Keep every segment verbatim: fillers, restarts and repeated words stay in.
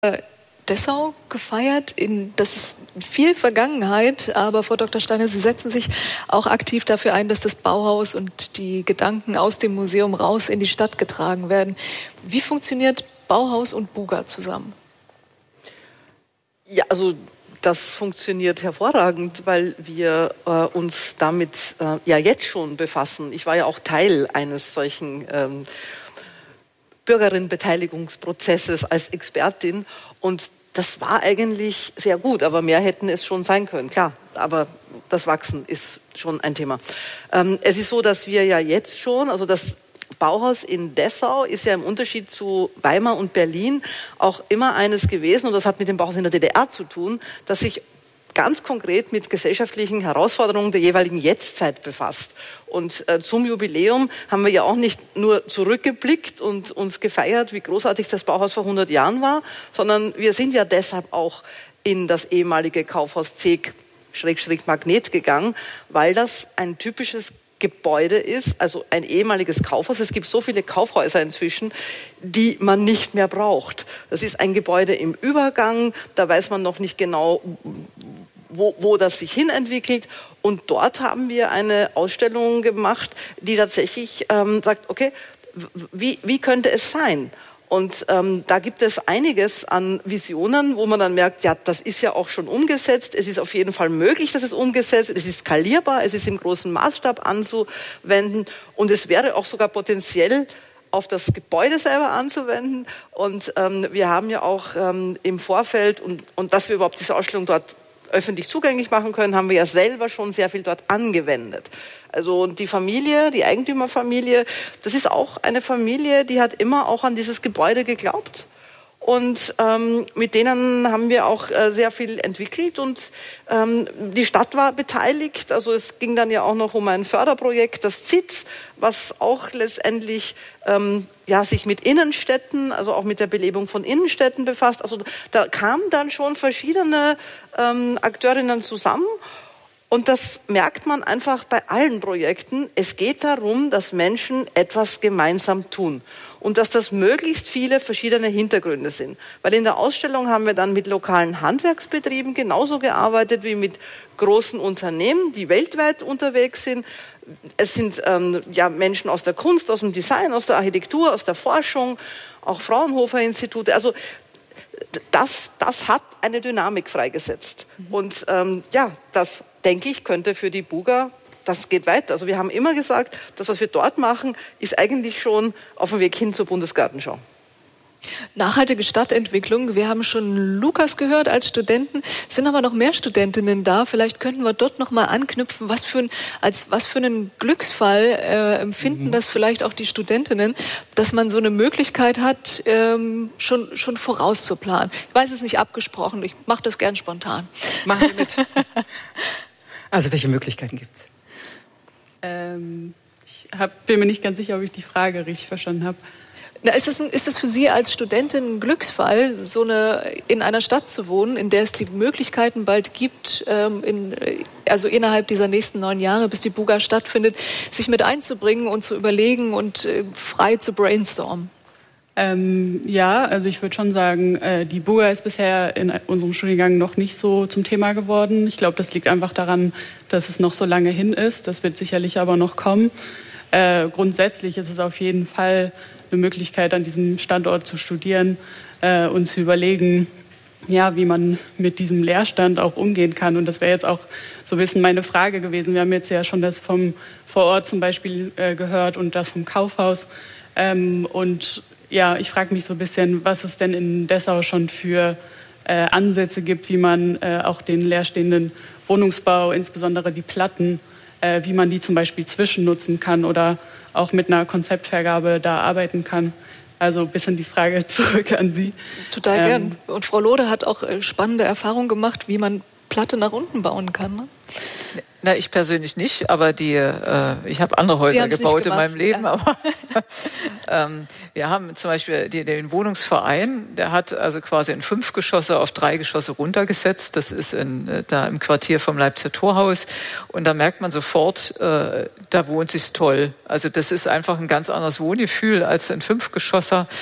Dessau gefeiert. In, das ist viel Vergangenheit, aber Frau Doktor Steiner, Sie setzen sich auch aktiv dafür ein, dass das Bauhaus und die Gedanken aus dem Museum raus in die Stadt getragen werden. Wie funktioniert Bauhaus und Buga zusammen? Ja, also das funktioniert hervorragend, weil wir äh, uns damit äh, ja jetzt schon befassen. Ich war ja auch Teil eines solchen ähm, Bürgerinnenbeteiligungsprozesses als Expertin und das war eigentlich sehr gut, aber mehr hätten es schon sein können, klar. Aber das Wachsen ist schon ein Thema. Ähm, es ist so, dass wir ja jetzt schon, also das Bauhaus in Dessau ist ja im Unterschied zu Weimar und Berlin auch immer eines gewesen, und das hat mit dem Bauhaus in der D D R zu tun, dass sich ganz konkret mit gesellschaftlichen Herausforderungen der jeweiligen Jetztzeit befasst. Und äh, zum Jubiläum haben wir ja auch nicht nur zurückgeblickt und uns gefeiert, wie großartig das Bauhaus vor hundert Jahren war, sondern wir sind ja deshalb auch in das ehemalige Kaufhaus Zeeg Schrägstrich Magnet gegangen, weil das ein typisches Gebäude ist, also ein ehemaliges Kaufhaus. Es gibt so viele Kaufhäuser inzwischen, die man nicht mehr braucht. Das ist ein Gebäude im Übergang, da weiß man noch nicht genau, wo, wo das sich hinentwickelt. Und dort haben wir eine Ausstellung gemacht, die tatsächlich ähm, sagt, okay, wie, wie könnte es sein? Und ähm, da gibt es einiges an Visionen, wo man dann merkt, ja, das ist ja auch schon umgesetzt. Es ist auf jeden Fall möglich, dass es umgesetzt wird. Es ist skalierbar, es ist im großen Maßstab anzuwenden. Und es wäre auch sogar potenziell auf das Gebäude selber anzuwenden. Und ähm, wir haben ja auch ähm, im Vorfeld, und, und dass wir überhaupt diese Ausstellung dort öffentlich zugänglich machen können, haben wir ja selber schon sehr viel dort angewendet. Also die Familie, die Eigentümerfamilie, das ist auch eine Familie, die hat immer auch an dieses Gebäude geglaubt. Und ähm, mit denen haben wir auch äh, sehr viel entwickelt und ähm, die Stadt war beteiligt. Also es ging dann ja auch noch um ein Förderprojekt, das Z I Z, was auch letztendlich ähm, ja, sich mit Innenstädten, also auch mit der Belebung von Innenstädten befasst. Also da kamen dann schon verschiedene ähm, Akteurinnen zusammen. Und das merkt man einfach bei allen Projekten. Es geht darum, dass Menschen etwas gemeinsam tun. Und dass das möglichst viele verschiedene Hintergründe sind. Weil in der Ausstellung haben wir dann mit lokalen Handwerksbetrieben genauso gearbeitet wie mit großen Unternehmen, die weltweit unterwegs sind. Es sind ähm, ja, Menschen aus der Kunst, aus dem Design, aus der Architektur, aus der Forschung, auch Fraunhofer-Institute. Also das, das hat eine Dynamik freigesetzt. Mhm. Und ähm, ja, das, denke ich, könnte für die Buga, das geht weiter. Also wir haben immer gesagt, das, was wir dort machen, ist eigentlich schon auf dem Weg hin zur Bundesgartenschau. Nachhaltige Stadtentwicklung. Wir haben schon Lukas gehört als Studenten, es sind aber noch mehr Studentinnen da. Vielleicht könnten wir dort noch mal anknüpfen. Was für ein, als was für einen Glücksfall äh, empfinden mhm. das vielleicht auch die Studentinnen, dass man so eine Möglichkeit hat, ähm, schon schon vorauszuplanen. Ich weiß, es ist nicht abgesprochen. Ich mache das gern spontan. Machen wir mit. Also welche Möglichkeiten gibt's? Ähm, ich hab, bin mir nicht ganz sicher, ob ich die Frage richtig verstanden habe. Na, ist, das ein, ist das für Sie als Studentin ein Glücksfall, so eine, in einer Stadt zu wohnen, in der es die Möglichkeiten bald gibt, ähm, in, also innerhalb dieser nächsten neun Jahre, bis die Buga stattfindet, sich mit einzubringen und zu überlegen und äh, frei zu brainstormen? Ähm, ja, also ich würde schon sagen, äh, die Buga ist bisher in unserem Studiengang noch nicht so zum Thema geworden. Ich glaube, das liegt einfach daran, dass es noch so lange hin ist. Das wird sicherlich aber noch kommen. Äh, grundsätzlich ist es auf jeden Fall eine Möglichkeit, an diesem Standort zu studieren äh, und zu überlegen, ja, wie man mit diesem Leerstand auch umgehen kann. Und das wäre jetzt auch so ein bisschen meine Frage gewesen. Wir haben jetzt ja schon das vom Vorort zum Beispiel äh, gehört und das vom Kaufhaus. Ähm, und ja, ich frage mich so ein bisschen, was es denn in Dessau schon für äh, Ansätze gibt, wie man äh, auch den leerstehenden Wohnungsbau, insbesondere die Platten, äh, wie man die zum Beispiel zwischennutzen kann oder auch mit einer Konzeptvergabe da arbeiten kann. Also ein bisschen die Frage zurück an Sie. Total ähm, gern. Und Frau Lode hat auch spannende Erfahrungen gemacht, wie man Platte nach unten bauen kann, ne? Na, ich persönlich nicht, aber die, äh, ich habe andere Häuser gebaut in meinem Leben. Ja. Aber ähm, wir haben zum Beispiel die, den Wohnungsverein, der hat also quasi in fünf Geschosse auf drei Geschosse runtergesetzt. Das ist in, äh, da im Quartier vom Leipziger Torhaus. Und da merkt man sofort, äh, da wohnt sich's toll. Also das ist einfach ein ganz anderes Wohngefühl als ein Fünfgeschosser.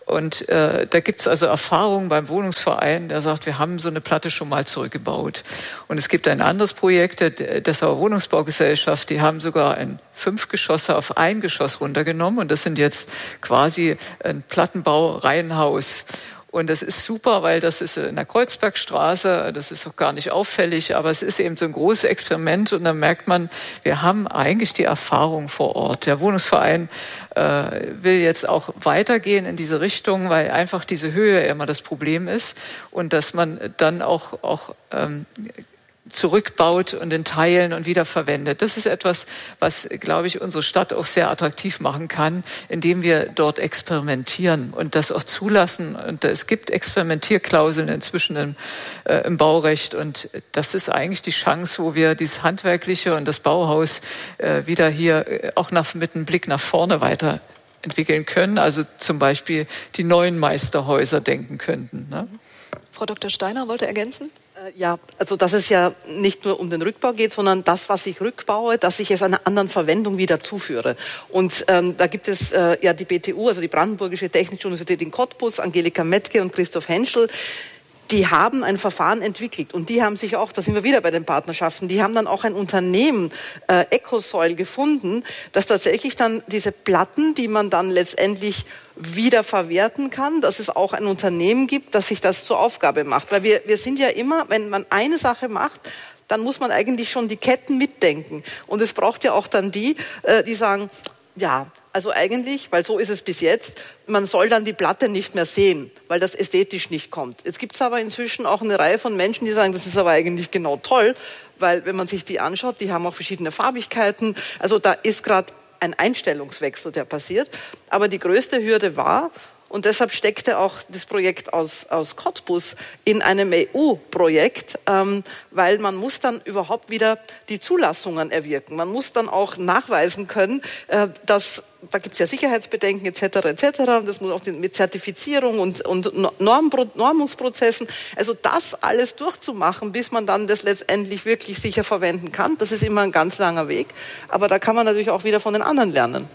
Und äh, da gibt es also Erfahrungen beim Wohnungsverein, der sagt, wir haben so eine Platte schon mal zurückgebaut. Und es gibt ein anderes Projekt der Dessauer Wohnungsbaugesellschaft, die haben sogar ein fünf Geschosse auf ein Geschoss runtergenommen. Und das sind jetzt quasi ein Plattenbau-Reihenhaus. Und das ist super, weil das ist in der Kreuzbergstraße, das ist auch gar nicht auffällig, aber es ist eben so ein großes Experiment und dann merkt man, wir haben eigentlich die Erfahrung vor Ort. Der Wohnungsverein äh, will jetzt auch weitergehen in diese Richtung, weil einfach diese Höhe immer das Problem ist und dass man dann auch, auch ähm, zurückbaut und in Teilen und wiederverwendet. Das ist etwas, was, glaube ich, unsere Stadt auch sehr attraktiv machen kann, indem wir dort experimentieren und das auch zulassen. Und es gibt Experimentierklauseln inzwischen im, äh, im Baurecht und das ist eigentlich die Chance, wo wir dieses Handwerkliche und das Bauhaus äh, wieder hier äh, auch nach, mit einem Blick nach vorne weiterentwickeln können. Also zum Beispiel die neuen Meisterhäuser denken könnten. Ne? Frau Doktor Steiner wollte ergänzen? Ja, also dass es ja nicht nur um den Rückbau geht, sondern das, was ich rückbaue, dass ich es einer anderen Verwendung wieder zuführe. Und ähm, da gibt es äh, ja die B T U, also die Brandenburgische Technische Universität in Cottbus, Angelika Mettke und Christoph Henschel, die haben ein Verfahren entwickelt und die haben sich auch, da sind wir wieder bei den Partnerschaften, die haben dann auch ein Unternehmen, äh, Ecosoil, gefunden, das tatsächlich dann diese Platten, die man dann letztendlich wieder verwerten kann, dass es auch ein Unternehmen gibt, das sich das zur Aufgabe macht. Weil wir, wir sind ja immer, wenn man eine Sache macht, dann muss man eigentlich schon die Ketten mitdenken. Und es braucht ja auch dann die, äh, die sagen, ja, also eigentlich, weil so ist es bis jetzt, man soll dann die Platte nicht mehr sehen, weil das ästhetisch nicht kommt. Jetzt gibt es aber inzwischen auch eine Reihe von Menschen, die sagen, das ist aber eigentlich genau toll, weil wenn man sich die anschaut, die haben auch verschiedene Farbigkeiten. Also da ist gerade ein Einstellungswechsel, der passiert. Aber die größte Hürde war, und deshalb steckte auch das Projekt aus, aus Cottbus in einem E U-Projekt, ähm, weil man muss dann überhaupt wieder die Zulassungen erwirken. Man muss dann auch nachweisen können, äh, dass, da gibt es ja Sicherheitsbedenken et cetera et cetera. Das muss auch mit Zertifizierung und, und Norm, Normungsprozessen. Also das alles durchzumachen, bis man dann das letztendlich wirklich sicher verwenden kann, das ist immer ein ganz langer Weg. Aber da kann man natürlich auch wieder von den anderen lernen.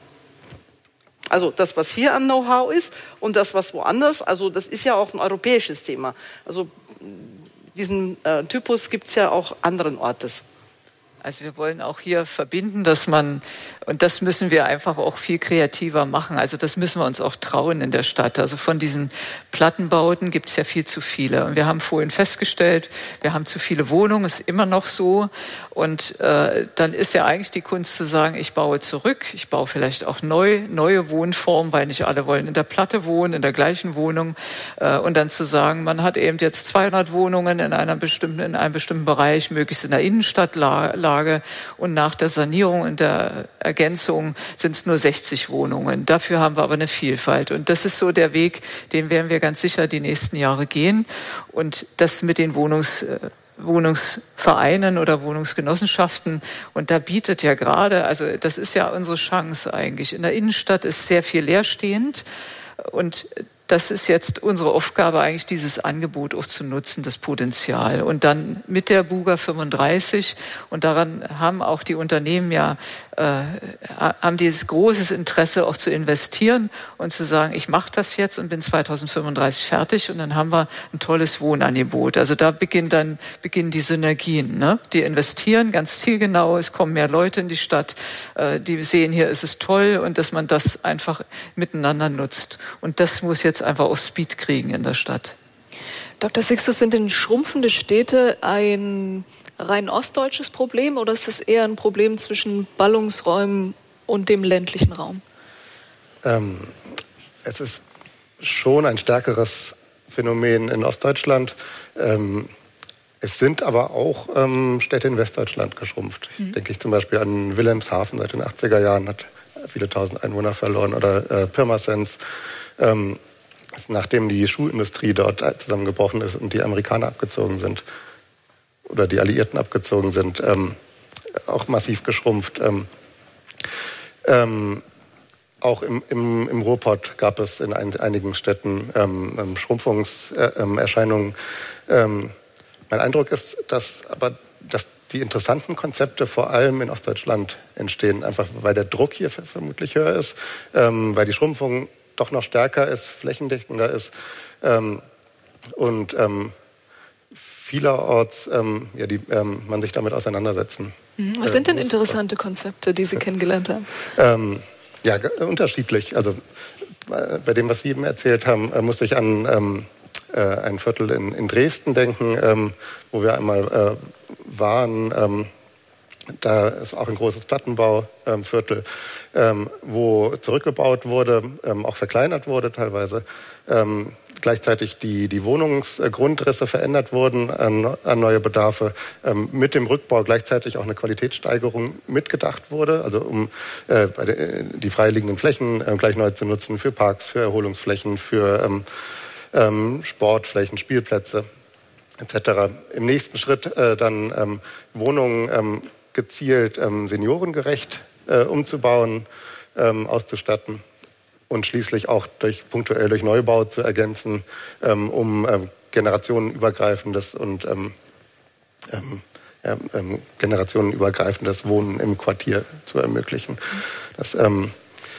Also das, was hier an Know-how ist und das, was woanders, also das ist ja auch ein europäisches Thema. Also diesen äh, Typus gibt es ja auch anderen Ortes. Also wir wollen auch hier verbinden, dass man, und das müssen wir einfach auch viel kreativer machen, also das müssen wir uns auch trauen in der Stadt. Also von diesen Plattenbauten gibt es ja viel zu viele. Und wir haben vorhin festgestellt, wir haben zu viele Wohnungen, ist immer noch so. Und äh, dann ist ja eigentlich die Kunst zu sagen, ich baue zurück, ich baue vielleicht auch neu, neue Wohnformen, weil nicht alle wollen in der Platte wohnen, in der gleichen Wohnung. Äh, und dann zu sagen, man hat eben jetzt zweihundert Wohnungen in einer bestimmten, in einem bestimmten Bereich, möglichst in der Innenstadtlage. Und nach der Sanierung und der Ergänzung sind es nur sechzig Wohnungen. Dafür haben wir aber eine Vielfalt. Und das ist so der Weg, den werden wir ganz sicher die nächsten Jahre gehen. Und das mit den Wohnungs, Wohnungsvereinen oder Wohnungsgenossenschaften. Und da bietet ja gerade, also das ist ja unsere Chance eigentlich. In der Innenstadt ist sehr viel leerstehend. Und das ist jetzt unsere Aufgabe, eigentlich dieses Angebot auch zu nutzen, das Potenzial. Und dann mit der Buga fünfunddreißig, und daran haben auch die Unternehmen ja, äh, haben dieses großes Interesse auch zu investieren und zu sagen, ich mache das jetzt und bin zweitausendfünfunddreißig fertig und dann haben wir ein tolles Wohnangebot. Also da beginnen dann, beginnen die Synergien, ne? Die investieren ganz zielgenau, es kommen mehr Leute in die Stadt, äh, die sehen, hier ist es toll und dass man das einfach miteinander nutzt. Und das muss jetzt einfach auch Speed kriegen in der Stadt. Doktor Sixtus, sind denn schrumpfende Städte ein rein ostdeutsches Problem oder ist es eher ein Problem zwischen Ballungsräumen und dem ländlichen Raum? Ähm, es ist schon ein stärkeres Phänomen in Ostdeutschland. Ähm, es sind aber auch ähm, Städte in Westdeutschland geschrumpft. Mhm. Denke ich zum Beispiel an Wilhelmshaven seit den achtziger Jahren, hat viele tausend Einwohner verloren, oder äh, Pirmasens. Ähm, nachdem die Schuhindustrie dort zusammengebrochen ist und die Amerikaner abgezogen sind oder die Alliierten abgezogen sind, ähm, auch massiv geschrumpft. Ähm, ähm, auch im, im, im Ruhrpott gab es in ein, einigen Städten ähm, Schrumpfungserscheinungen. Ähm, mein Eindruck ist, dass aber dass die interessanten Konzepte vor allem in Ostdeutschland entstehen, einfach weil der Druck hier vermutlich höher ist, ähm, weil die Schrumpfung doch noch stärker ist, flächendeckender ist ähm, und ähm, vielerorts ähm, ja, die, ähm, man sich damit auseinandersetzen. Was äh, sind denn interessante Konzepte, die Sie kennengelernt haben? Ähm, ja, unterschiedlich. Also bei dem, was Sie eben erzählt haben, äh, musste ich an ähm, äh, ein Viertel in, in Dresden denken, ähm, wo wir einmal äh, waren. Ähm, da ist auch ein großes Plattenbauviertel, ähm, wo zurückgebaut wurde, ähm, auch verkleinert wurde teilweise. Ähm, gleichzeitig die, die Wohnungsgrundrisse verändert wurden an, an neue Bedarfe. Ähm, mit dem Rückbau gleichzeitig auch eine Qualitätssteigerung mitgedacht wurde, also um äh, bei de, die freiliegenden Flächen äh, gleich neu zu nutzen für Parks, für Erholungsflächen, für ähm, ähm, Sportflächen, Spielplätze et cetera. Im nächsten Schritt äh, dann ähm, Wohnungen ähm, gezielt ähm, seniorengerecht äh, umzubauen, ähm, auszustatten und schließlich auch durch punktuell durch Neubau zu ergänzen, ähm, um ähm, generationenübergreifendes und ähm, ähm, ja, ähm, generationenübergreifendes Wohnen im Quartier zu ermöglichen. Das, ähm,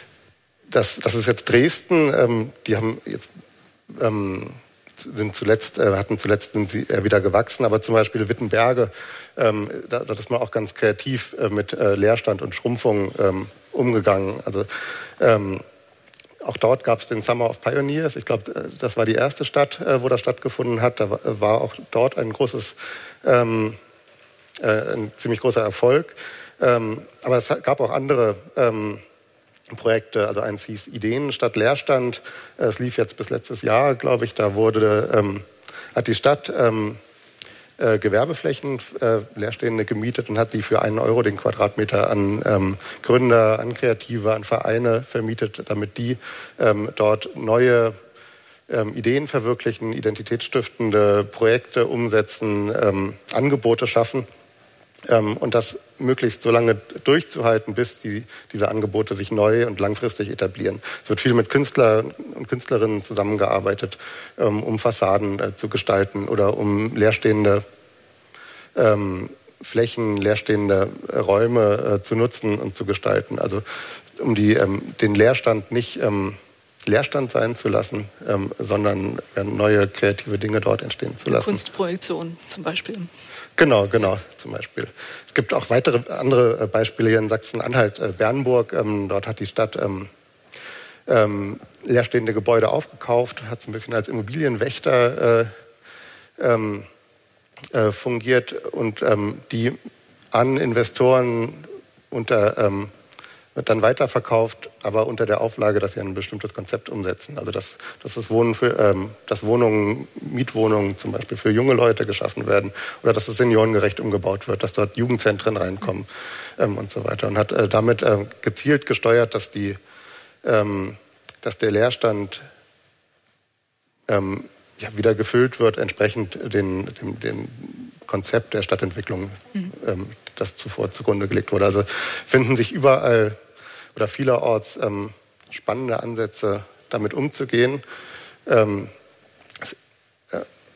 das, das ist jetzt Dresden. Ähm, die haben jetzt ähm, sind zuletzt, äh, hatten zuletzt sind sie äh, wieder gewachsen, aber zum Beispiel Wittenberge, ähm, da, da ist man auch ganz kreativ äh, mit äh, Leerstand und Schrumpfung ähm, umgegangen. Also ähm, auch dort gab es den Summer of Pioneers. Ich glaube, das war die erste Stadt, äh, wo das stattgefunden hat. Da war, war auch dort ein großes, ähm, äh, ein ziemlich großer Erfolg. Ähm, aber es gab auch andere ähm, Projekte, also eins hieß Ideen statt Leerstand. Es lief jetzt bis letztes Jahr, glaube ich. Da wurde, ähm, hat die Stadt ähm, äh, Gewerbeflächen, äh, leerstehende gemietet und hat die für einen Euro den Quadratmeter an ähm, Gründer, an Kreative, an Vereine vermietet, damit die ähm, dort neue ähm, Ideen verwirklichen, identitätsstiftende Projekte umsetzen, ähm, Angebote schaffen. Ähm, und das möglichst so lange durchzuhalten, bis die, diese Angebote sich neu und langfristig etablieren. Es wird viel mit Künstlern und Künstlerinnen zusammengearbeitet, ähm, um Fassaden äh, zu gestalten oder um leerstehende ähm, Flächen, leerstehende äh, Räume äh, zu nutzen und zu gestalten. Also um die, ähm, den Leerstand nicht ähm, Leerstand sein zu lassen, ähm, sondern äh, neue kreative Dinge dort entstehen zu lassen. Kunstprojektion zum Beispiel. Genau, genau, zum Beispiel. Es gibt auch weitere andere Beispiele hier in Sachsen-Anhalt, äh, Bernburg. Ähm, dort hat die Stadt ähm, ähm, leerstehende Gebäude aufgekauft, hat so ein bisschen als Immobilienwächter äh, ähm, äh, fungiert und ähm, die an Investoren unter ähm, wird dann weiterverkauft, aber unter der Auflage, dass sie ein bestimmtes Konzept umsetzen. Also dass, dass, das Wohnen für, ähm, dass Wohnungen, Mietwohnungen zum Beispiel für junge Leute geschaffen werden oder dass es seniorengerecht umgebaut wird, dass dort Jugendzentren reinkommen ähm, und so weiter. Und hat äh, damit äh, gezielt gesteuert, dass, die, ähm, dass der Leerstand ähm, ja, wieder gefüllt wird, entsprechend den, dem, dem Konzept der Stadtentwicklung, mhm. ähm, das zuvor zugrunde gelegt wurde. Also finden sich überall oder vielerorts ähm, spannende Ansätze, damit umzugehen. Ähm, äh,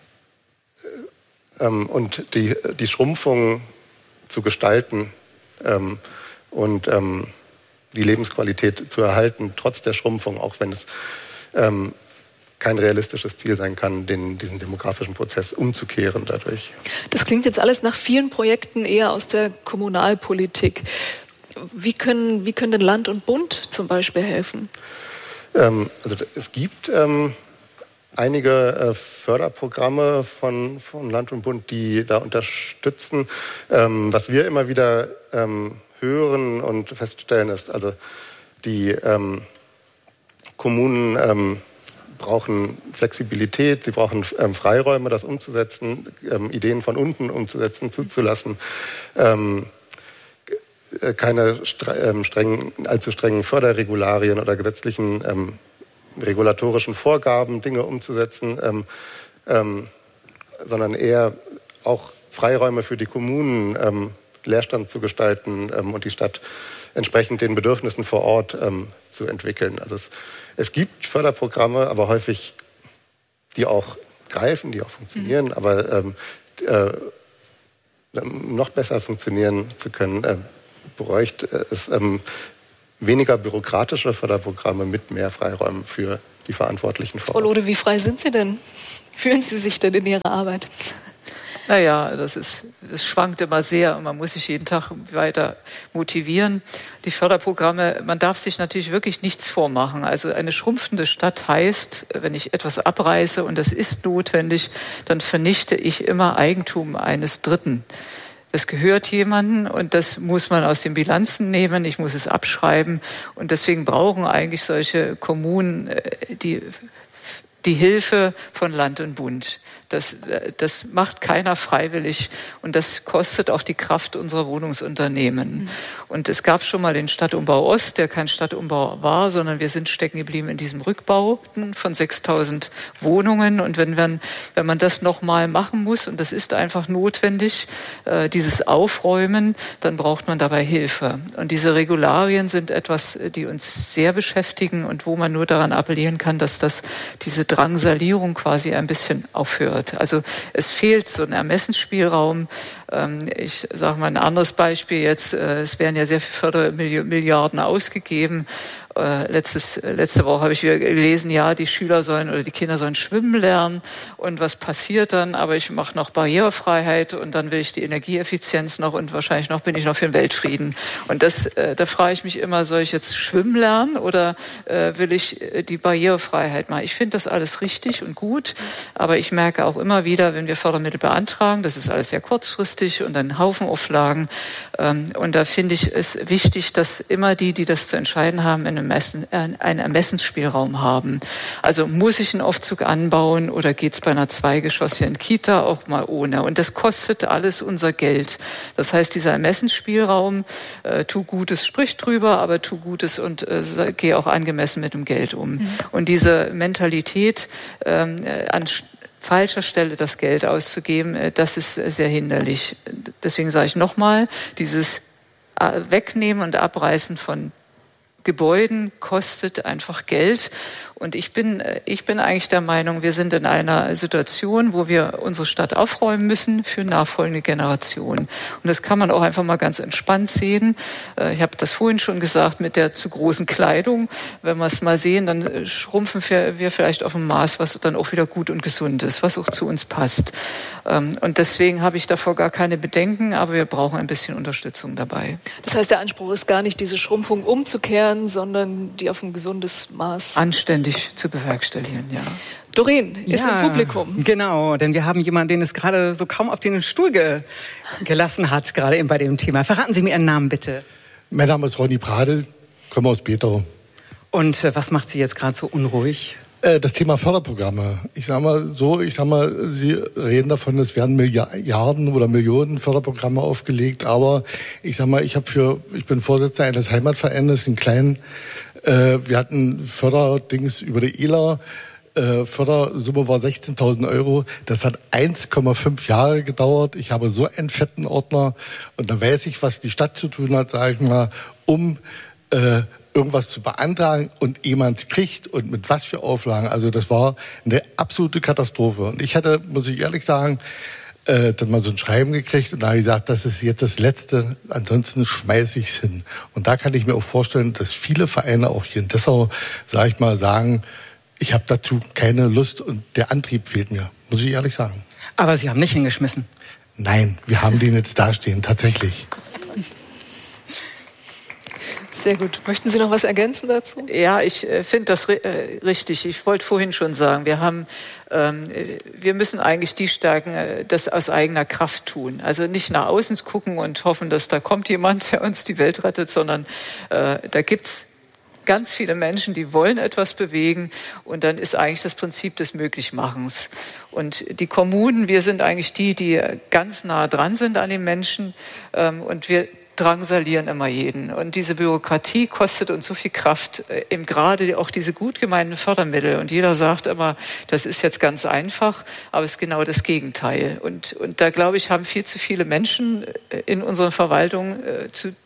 ähm, und die, die Schrumpfung zu gestalten ähm, und ähm, die Lebensqualität zu erhalten, trotz der Schrumpfung, auch wenn es ähm, kein realistisches Ziel sein kann, den, diesen demografischen Prozess umzukehren dadurch. Das klingt jetzt alles nach vielen Projekten eher aus der Kommunalpolitik. Wie können, wie können denn Land und Bund zum Beispiel helfen? Ähm, also es gibt ähm, einige äh, Förderprogramme von, von Land und Bund, die da unterstützen. Ähm, was wir immer wieder ähm, hören und feststellen ist, also die ähm, Kommunen ähm, brauchen Flexibilität, sie brauchen ähm, Freiräume, das umzusetzen, ähm, Ideen von unten umzusetzen, zuzulassen, ähm, keine stre ähm, strengen, allzu strengen Förderregularien oder gesetzlichen ähm, regulatorischen Vorgaben, Dinge umzusetzen, ähm, ähm, sondern eher auch Freiräume für die Kommunen, ähm, Leerstand zu gestalten ähm, und die Stadt entsprechend den Bedürfnissen vor Ort ähm, zu entwickeln. Also es, es gibt Förderprogramme, aber häufig, die auch greifen, die auch funktionieren, mhm. aber ähm, äh, noch besser funktionieren zu können, äh, bräuchte es ähm, weniger bürokratische Förderprogramme mit mehr Freiräumen für die Verantwortlichen vor Ort. Frau Lode, wie frei sind Sie denn? Fühlen Sie sich denn in Ihrer Arbeit? Naja, das ist, das schwankt immer sehr und man muss sich jeden Tag weiter motivieren. Die Förderprogramme, man darf sich natürlich wirklich nichts vormachen. Also eine schrumpfende Stadt heißt, wenn ich etwas abreiße und das ist notwendig, dann vernichte ich immer Eigentum eines Dritten. Das gehört jemandem und das muss man aus den Bilanzen nehmen. Ich muss es abschreiben und deswegen brauchen eigentlich solche Kommunen die, die Hilfe von Land und Bund. Das, das macht keiner freiwillig und das kostet auch die Kraft unserer Wohnungsunternehmen. Mhm. Und es gab schon mal den Stadtumbau Ost, der kein Stadtumbau war, sondern wir sind stecken geblieben in diesem Rückbau von sechstausend Wohnungen. Und wenn, wenn, wenn man das nochmal machen muss, und das ist einfach notwendig, äh, dieses Aufräumen, dann braucht man dabei Hilfe. Und diese Regularien sind etwas, die uns sehr beschäftigen und wo man nur daran appellieren kann, dass das, diese Drangsalierung quasi ein bisschen aufhört. Also es fehlt so ein Ermessensspielraum. Ich sage mal ein anderes Beispiel jetzt. Es werden ja sehr viele Fördermilliarden ausgegeben. Letztes, letzte Woche habe ich wieder gelesen, ja, die Schüler sollen oder die Kinder sollen schwimmen lernen. Und was passiert dann? Aber ich mache noch Barrierefreiheit und dann will ich die Energieeffizienz noch und wahrscheinlich noch bin ich noch für den Weltfrieden. Und das, äh, da frage ich mich immer, soll ich jetzt schwimmen lernen oder äh, will ich die Barrierefreiheit machen? Ich finde das alles richtig und gut, aber ich merke auch immer wieder, wenn wir Fördermittel beantragen, das ist alles sehr kurzfristig und dann Haufen Auflagen. Ähm, und da finde ich es wichtig, dass immer die, die das zu entscheiden haben, in einen Ermessensspielraum haben. Also muss ich einen Aufzug anbauen oder geht es bei einer zweigeschossigen Kita auch mal ohne? Und das kostet alles unser Geld. Das heißt, dieser Ermessensspielraum, äh, tu Gutes, sprich drüber, aber tu Gutes und äh, geh auch angemessen mit dem Geld um. Mhm. Und diese Mentalität, ähm, an falscher Stelle das Geld auszugeben, äh, das ist sehr hinderlich. Deswegen sage ich nochmal, dieses Wegnehmen und Abreißen von Gebäuden kostet einfach Geld. Und ich bin, ich bin eigentlich der Meinung, wir sind in einer Situation, wo wir unsere Stadt aufräumen müssen für nachfolgende Generationen. Und das kann man auch einfach mal ganz entspannt sehen. Ich habe das vorhin schon gesagt mit der zu großen Kleidung. Wenn wir es mal sehen, dann schrumpfen wir vielleicht auf ein Maß, was dann auch wieder gut und gesund ist, was auch zu uns passt. Und deswegen habe ich davor gar keine Bedenken, aber wir brauchen ein bisschen Unterstützung dabei. Das heißt, der Anspruch ist gar nicht, diese Schrumpfung umzukehren, sondern die auf ein gesundes Maß anständig zu bewerkstelligen, ja. Doreen ist ja, im Publikum. Genau, denn wir haben jemanden, den es gerade so kaum auf den Stuhl ge- gelassen hat, gerade eben bei dem Thema. Verraten Sie mir Ihren Namen, bitte. Mein Name ist Ronny Pradel, komme aus Betau. Und äh, was macht Sie jetzt gerade so unruhig? Äh, das Thema Förderprogramme. Ich sag mal so, ich sag mal, Sie reden davon, es werden Milliarden oder Millionen Förderprogramme aufgelegt, aber ich sag mal, ich habe für, ich bin Vorsitzender eines Heimatvereines, einen kleinen. Wir hatten Förderdings über die E L A. Fördersumme war sechzehntausend Euro. Das hat eins Komma fünf Jahre gedauert. Ich habe so einen fetten Ordner. Und dann weiß ich, was die Stadt zu tun hat, sage ich mal, um äh, irgendwas zu beantragen und jemand kriegt und mit was für Auflagen. Also das war eine absolute Katastrophe. Und ich hatte, muss ich ehrlich sagen, Äh, dann mal so ein Schreiben gekriegt und da habe ich gesagt, das ist jetzt das Letzte, ansonsten schmeiße ich es hin. Und da kann ich mir auch vorstellen, dass viele Vereine auch hier in Dessau, sage ich mal, sagen, ich habe dazu keine Lust und der Antrieb fehlt mir, muss ich ehrlich sagen. Aber Sie haben nicht hingeschmissen? Nein, wir haben den jetzt dastehen, tatsächlich. Sehr gut. Möchten Sie noch was ergänzen dazu? Ja, ich äh, finde das ri- äh, richtig. Ich wollte vorhin schon sagen, wir haben, ähm, wir müssen eigentlich die stärken, äh, das aus eigener Kraft tun. Also nicht nach außen gucken und hoffen, dass da kommt jemand, der uns die Welt rettet, sondern äh, da gibt's ganz viele Menschen, die wollen etwas bewegen und dann ist eigentlich das Prinzip des Möglichmachens. Und die Kommunen, wir sind eigentlich die, die ganz nah dran sind an den Menschen ähm, und wir drangsalieren immer jeden. Und diese Bürokratie kostet uns so viel Kraft, eben gerade auch diese gut gemeinten Fördermittel. Und jeder sagt immer, das ist jetzt ganz einfach, aber es ist genau das Gegenteil. Und, und da, glaube ich, haben viel zu viele Menschen in unseren Verwaltungen äh, zu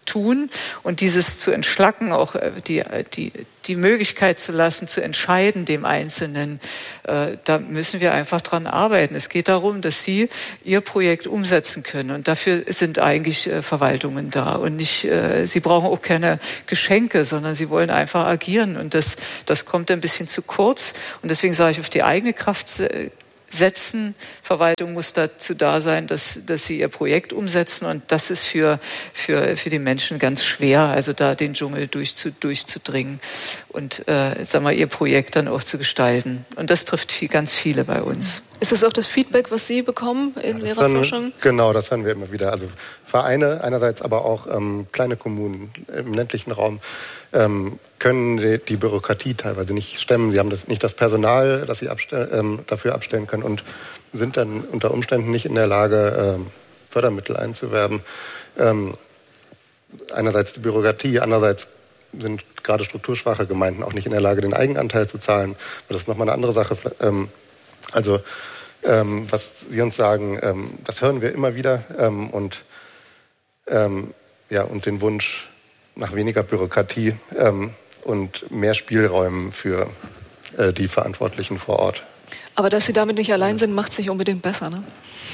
tun und dieses zu entschlacken, auch die, die, die Möglichkeit zu lassen, zu entscheiden dem Einzelnen, äh, da müssen wir einfach dran arbeiten. Es geht darum, dass Sie Ihr Projekt umsetzen können und dafür sind eigentlich äh, Verwaltungen da und nicht, äh, Sie brauchen auch keine Geschenke, sondern Sie wollen einfach agieren und das, das kommt ein bisschen zu kurz und deswegen sage ich, auf die eigene Kraft äh, setzen. Verwaltung muss dazu da sein, dass, dass sie ihr Projekt umsetzen und das ist für, für, für die Menschen ganz schwer, also da den Dschungel durchzu, durchzudringen und äh, sagen wir, ihr Projekt dann auch zu gestalten. Und das trifft viel, ganz viele bei uns. Ist das auch das Feedback, was Sie bekommen in ja, Ihrer hören, Forschung? Genau, das hören wir immer wieder. Also Vereine einerseits, aber auch ähm, kleine Kommunen im ländlichen Raum ähm, können die, die Bürokratie teilweise nicht stemmen. Sie haben das, nicht das Personal, das sie abstell, ähm, dafür abstellen können und sind dann unter Umständen nicht in der Lage, ähm, Fördermittel einzuwerben. Ähm, einerseits die Bürokratie, andererseits sind gerade strukturschwache Gemeinden auch nicht in der Lage, den Eigenanteil zu zahlen. Das ist nochmal eine andere Sache. Ähm, also ähm, was Sie uns sagen, ähm, das hören wir immer wieder ähm, und, ähm, ja, und den Wunsch nach weniger Bürokratie ähm, und mehr Spielräumen für äh, die Verantwortlichen vor Ort. Aber dass Sie damit nicht allein sind, macht es nicht unbedingt besser, ne?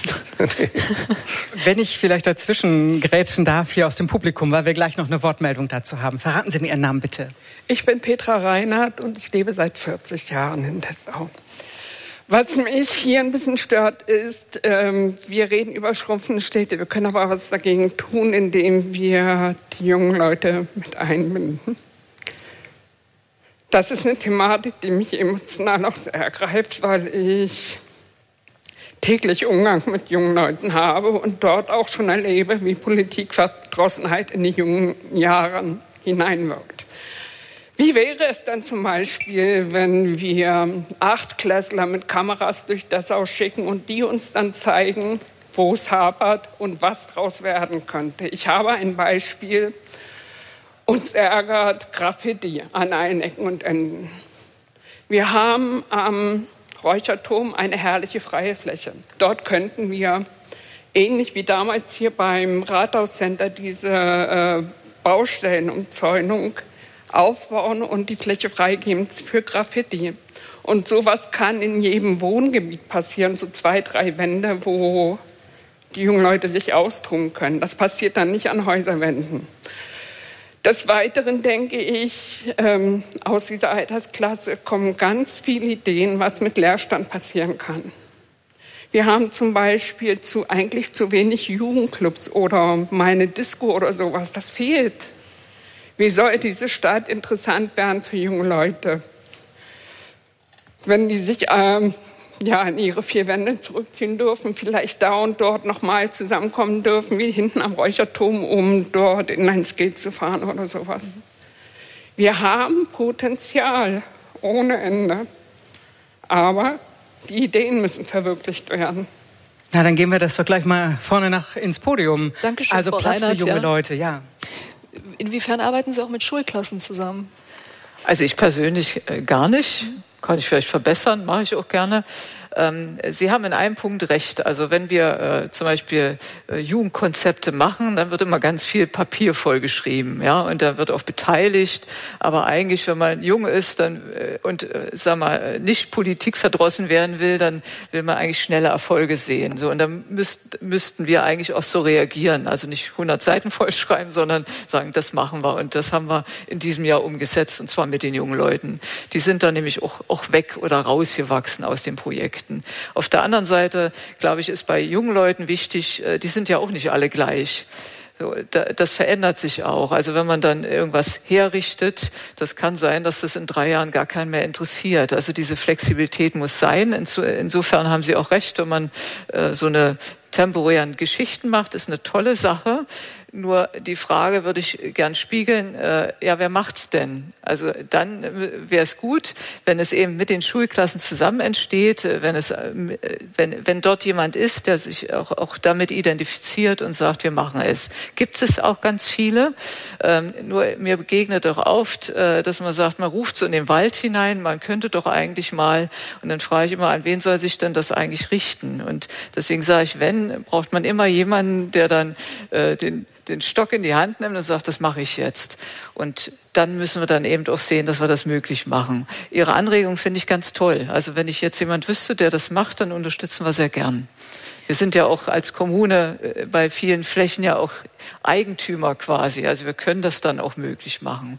Wenn ich vielleicht dazwischen grätschen darf hier aus dem Publikum, weil wir gleich noch eine Wortmeldung dazu haben. Verraten Sie mir Ihren Namen bitte. Ich bin Petra Reinhardt und ich lebe seit vierzig Jahren in Dessau. Was mich hier ein bisschen stört, ist, ähm, wir reden über schrumpfende Städte. Wir können aber was dagegen tun, indem wir die jungen Leute mit einbinden. Das ist eine Thematik, die mich emotional auch sehr ergreift, weil ich täglich Umgang mit jungen Leuten habe und dort auch schon erlebe, wie Politikverdrossenheit in die jungen Jahren hineinwirkt. Wie wäre es dann zum Beispiel, wenn wir Achtklässler mit Kameras durch Dessau schicken und die uns dann zeigen, wo es hapert und was daraus werden könnte? Ich habe ein Beispiel. Uns ärgert Graffiti an allen Ecken und Enden. Wir haben am Räucherturm eine herrliche freie Fläche. Dort könnten wir, ähnlich wie damals hier beim Rathauscenter, diese äh, Baustellenumzäunung aufbauen und die Fläche freigeben für Graffiti. Und sowas kann in jedem Wohngebiet passieren, so zwei, drei Wände, wo die jungen Leute sich austoben können. Das passiert dann nicht an Häuserwänden. Des Weiteren denke ich, ähm, aus dieser Altersklasse kommen ganz viele Ideen, was mit Leerstand passieren kann. Wir haben zum Beispiel zu, eigentlich zu wenig Jugendclubs oder meine Disco oder sowas. Das fehlt. Wie soll diese Stadt interessant werden für junge Leute? Wenn die sich ähm, ja, in ihre vier Wände zurückziehen dürfen, vielleicht da und dort nochmal zusammenkommen dürfen, wie hinten am Räucherturm, um dort in ein Skate zu fahren oder sowas. Wir haben Potenzial ohne Ende, aber die Ideen müssen verwirklicht werden. Na, dann gehen wir das doch gleich mal vorne nach ins Podium. Dankeschön, also Frau Platz Reinhardt, für junge ja. Leute, ja. Inwiefern arbeiten Sie auch mit Schulklassen zusammen? Also ich persönlich äh, gar nicht. Kann ich vielleicht verbessern, mache ich auch gerne. Ähm, Sie haben in einem Punkt recht. Also wenn wir äh, zum Beispiel äh, Jugendkonzepte machen, dann wird immer ganz viel Papier vollgeschrieben, ja, und da wird auch beteiligt. Aber eigentlich, wenn man jung ist, dann äh, und äh, sag mal nicht Politik verdrossen werden will, dann will man eigentlich schnelle Erfolge sehen. So, und dann müsst, müssten wir eigentlich auch so reagieren. Also nicht hundert Seiten vollschreiben, sondern sagen, das machen wir. Und das haben wir in diesem Jahr umgesetzt, und zwar mit den jungen Leuten. Die sind dann nämlich auch, auch weg oder rausgewachsen aus dem Projekt. Auf der anderen Seite, glaube ich, ist bei jungen Leuten wichtig, die sind ja auch nicht alle gleich. Das verändert sich auch. Also wenn man dann irgendwas herrichtet, das kann sein, dass das in drei Jahren gar keinen mehr interessiert. Also diese Flexibilität muss sein. Insofern haben Sie auch recht, wenn man so eine temporären Geschichten macht, ist eine tolle Sache. Nur die Frage würde ich gern spiegeln, äh, ja, wer macht's denn? Also dann wäre es gut, wenn es eben mit den Schulklassen zusammen entsteht, wenn es, wenn, wenn dort jemand ist, der sich auch, auch damit identifiziert und sagt, wir machen es. Gibt es auch ganz viele. Ähm, nur mir begegnet doch oft, äh, dass man sagt, man ruft so in den Wald hinein, man könnte doch eigentlich mal, und dann frage ich immer, an wen soll sich denn das eigentlich richten? Und deswegen sage ich, wenn, braucht man immer jemanden, der dann äh, den den Stock in die Hand nimmt und sagt, das mache ich jetzt. Und dann müssen wir dann eben auch sehen, dass wir das möglich machen. Ihre Anregung finde ich ganz toll. Also wenn ich jetzt jemand wüsste, der das macht, dann unterstützen wir sehr gern. Wir sind ja auch als Kommune bei vielen Flächen ja auch Eigentümer quasi. Also wir können das dann auch möglich machen.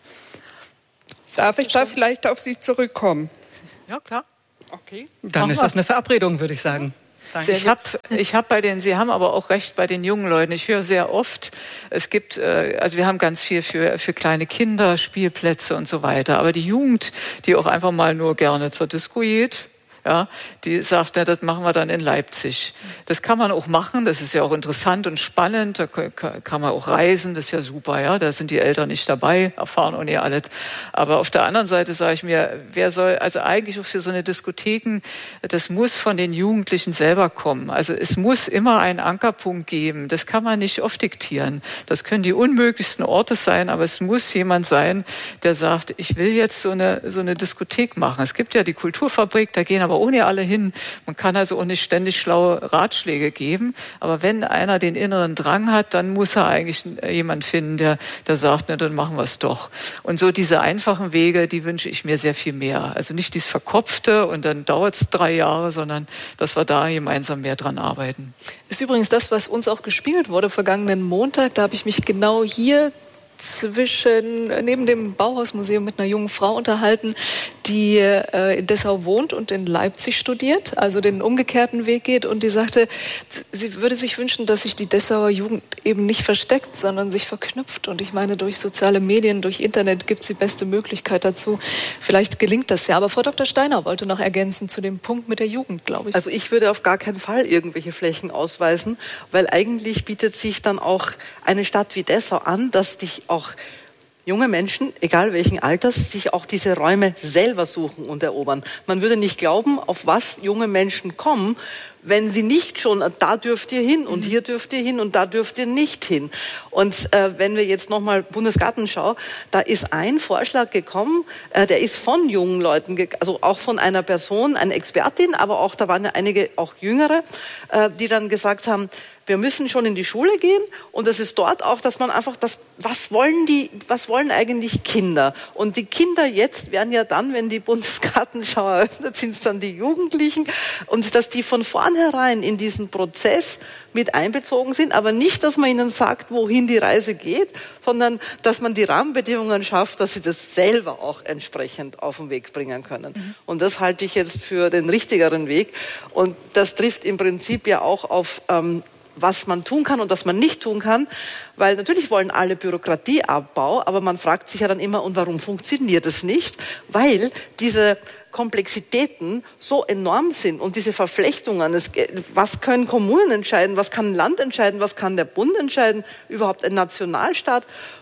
Darf ich da vielleicht auf Sie zurückkommen? Ja, klar. Okay. Dann Machen ist wir. das eine Verabredung, würde ich sagen. Danke. Ich habe ich hab bei den, Sie haben aber auch recht bei den jungen Leuten. Ich höre sehr oft, es gibt, also wir haben ganz viel für, für kleine Kinder, Spielplätze und so weiter. Aber die Jugend, die auch einfach mal nur gerne zur Disco geht, ja, die sagt, ja, das machen wir dann in Leipzig. Das kann man auch machen, das ist ja auch interessant und spannend, da kann man auch reisen, das ist ja super, ja, da sind die Eltern nicht dabei, erfahren auch nicht alles. Aber auf der anderen Seite sage ich mir, wer soll, also eigentlich auch für so eine Diskotheken, das muss von den Jugendlichen selber kommen. Also es muss immer einen Ankerpunkt geben, das kann man nicht oft diktieren. Das können die unmöglichsten Orte sein, aber es muss jemand sein, der sagt, ich will jetzt so eine, so eine Diskothek machen. Es gibt ja die Kulturfabrik, da gehen aber ohne alle hin. Man kann also auch nicht ständig schlaue Ratschläge geben. Aber wenn einer den inneren Drang hat, dann muss er eigentlich jemand finden, der, der sagt, na, dann machen wir es doch. Und so diese einfachen Wege, die wünsche ich mir sehr viel mehr. Also nicht dieses Verkopfte und dann dauert es drei Jahre, sondern dass wir da gemeinsam mehr dran arbeiten. Ist übrigens das, was uns auch gespiegelt wurde vergangenen Montag. Da habe ich mich genau hier zwischen neben dem Bauhausmuseum mit einer jungen Frau unterhalten, die äh, in Dessau wohnt und in Leipzig studiert, also den umgekehrten Weg geht, und die sagte, sie würde sich wünschen, dass sich die Dessauer Jugend eben nicht versteckt, sondern sich verknüpft. Und ich meine, durch soziale Medien, durch Internet gibt es die beste Möglichkeit dazu. Vielleicht gelingt das ja. Aber Frau Doktor Steiner wollte noch ergänzen zu dem Punkt mit der Jugend, glaube ich. Also ich würde auf gar keinen Fall irgendwelche Flächen ausweisen, weil eigentlich bietet sich dann auch eine Stadt wie Dessau an, dass dich auch junge Menschen, egal welchen Alters, sich auch diese Räume selber suchen und erobern. Man würde nicht glauben, auf was junge Menschen kommen, wenn sie nicht schon, da dürft ihr hin und hier dürft ihr hin und da dürft ihr nicht hin. Und äh, wenn wir jetzt nochmal Bundesgartenschau, da ist ein Vorschlag gekommen, äh, der ist von jungen Leuten, also auch von einer Person, eine Expertin, aber auch, da waren ja einige auch Jüngere, äh, die dann gesagt haben, wir müssen schon in die Schule gehen, und das ist dort auch, dass man einfach das, was wollen die, was wollen eigentlich Kinder? Und die Kinder jetzt werden ja dann, wenn die Bundesgartenschau eröffnet, sind es dann die Jugendlichen, und dass die von vornherein in diesen Prozess mit einbezogen sind, aber nicht, dass man ihnen sagt, wohin die Reise geht, sondern dass man die Rahmenbedingungen schafft, dass sie das selber auch entsprechend auf den Weg bringen können. Mhm. Und das halte ich jetzt für den richtigeren Weg, und das trifft im Prinzip ja auch auf ähm, was man tun kann und was man nicht tun kann, weil natürlich wollen alle Bürokratieabbau, aber man fragt sich ja dann immer, und warum funktioniert es nicht? Weil diese Komplexitäten so enorm sind und diese Verflechtungen, es, was können Kommunen entscheiden, was kann ein Land entscheiden, was kann der Bund entscheiden, überhaupt ein Nationalstaat?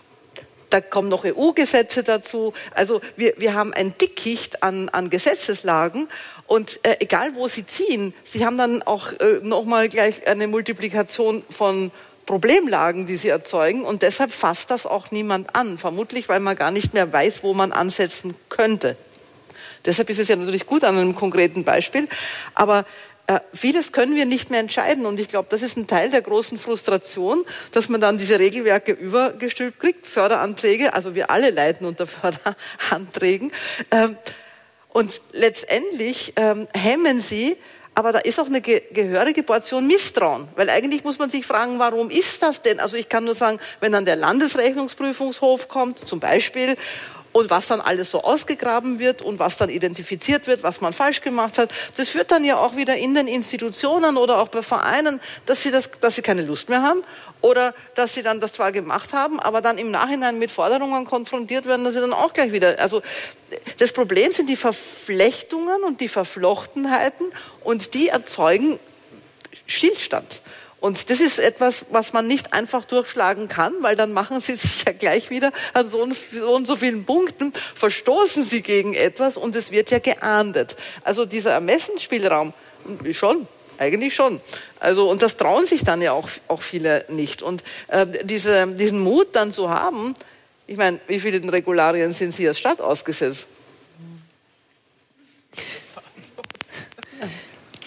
Da kommen noch E U-Gesetze dazu. Also wir, wir haben ein Dickicht an, an Gesetzeslagen, und äh, egal wo sie ziehen, sie haben dann auch äh, nochmal gleich eine Multiplikation von Problemlagen, die sie erzeugen, und deshalb fasst das auch niemand an, vermutlich weil man gar nicht mehr weiß, wo man ansetzen könnte. Deshalb ist es ja natürlich gut an einem konkreten Beispiel, aber Äh, vieles können wir nicht mehr entscheiden, und ich glaube, das ist ein Teil der großen Frustration, dass man dann diese Regelwerke übergestülpt kriegt, Förderanträge, also wir alle leiden unter Förderanträgen, ähm, und letztendlich ähm, hemmen sie, aber da ist auch eine ge- gehörige Portion Misstrauen, weil eigentlich muss man sich fragen, warum ist das denn? Also ich kann nur sagen, wenn dann der Landesrechnungsprüfungshof kommt, zum Beispiel, und was dann alles so ausgegraben wird und was dann identifiziert wird, was man falsch gemacht hat, das führt dann ja auch wieder in den Institutionen oder auch bei Vereinen, dass sie, das, dass sie keine Lust mehr haben oder dass sie dann das zwar gemacht haben, aber dann im Nachhinein mit Forderungen konfrontiert werden, dass sie dann auch gleich wieder... Also das Problem sind die Verflechtungen und die Verflochtenheiten, und die erzeugen Stillstand. Und das ist etwas, was man nicht einfach durchschlagen kann, weil dann machen sie sich ja gleich wieder an so und so, und so vielen Punkten, verstoßen sie gegen etwas, und es wird ja geahndet. Also dieser Ermessensspielraum, schon, eigentlich schon. Also, und das trauen sich dann ja auch, auch viele nicht. Und äh, diese, diesen Mut dann zu haben, ich meine, wie viele Regularien sind Sie als Stadt ausgesetzt?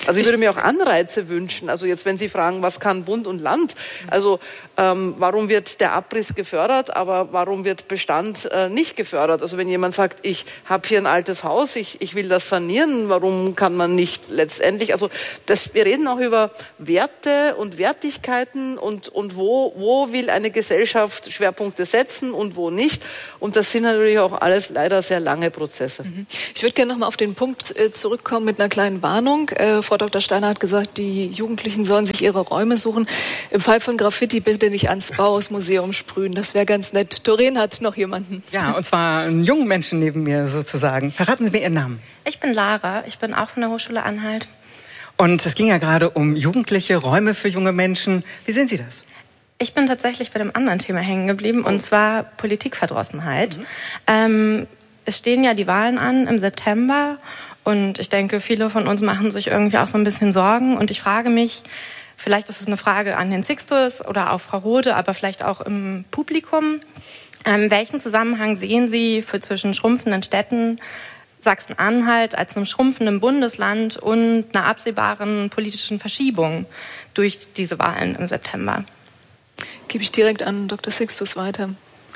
Also ich würde mir auch Anreize wünschen. Also jetzt, wenn Sie fragen, was kann Bund und Land? Also ähm, warum wird der Abriss gefördert, aber warum wird Bestand äh, nicht gefördert? Also wenn jemand sagt, ich habe hier ein altes Haus, ich, ich will das sanieren, warum kann man nicht letztendlich, also das, wir reden auch über Werte und Wertigkeiten und, und wo, wo will eine Gesellschaft Schwerpunkte setzen und wo nicht. Und das sind natürlich auch alles leider sehr lange Prozesse. Ich würde gerne noch mal auf den Punkt äh, zurückkommen mit einer kleinen Warnung. Äh, Frau Doktor Steiner hat gesagt, die Jugendlichen sollen sich ihre Räume suchen. Im Fall von Graffiti bitte nicht ans Bauhausmuseum sprühen. Das wäre ganz nett. Doreen hat noch jemanden. Ja, und zwar einen jungen Menschen neben mir sozusagen. Verraten Sie mir Ihren Namen. Ich bin Lara. Ich bin auch von der Hochschule Anhalt. Und es ging ja gerade um Jugendliche, Räume für junge Menschen. Wie sehen Sie das? Ich bin tatsächlich bei dem anderen Thema hängen geblieben, und zwar Politikverdrossenheit. Mhm. Ähm, es stehen ja die Wahlen an im September, und ich denke, viele von uns machen sich irgendwie auch so ein bisschen Sorgen. Und ich frage mich, vielleicht ist es eine Frage an Herrn Sixtus oder auch Frau Rode, aber vielleicht auch im Publikum, ähm, welchen Zusammenhang sehen Sie für zwischen schrumpfenden Städten, Sachsen-Anhalt als einem schrumpfenden Bundesland und einer absehbaren politischen Verschiebung durch diese Wahlen im September? Gebe ich direkt an Doktor Sixtus weiter.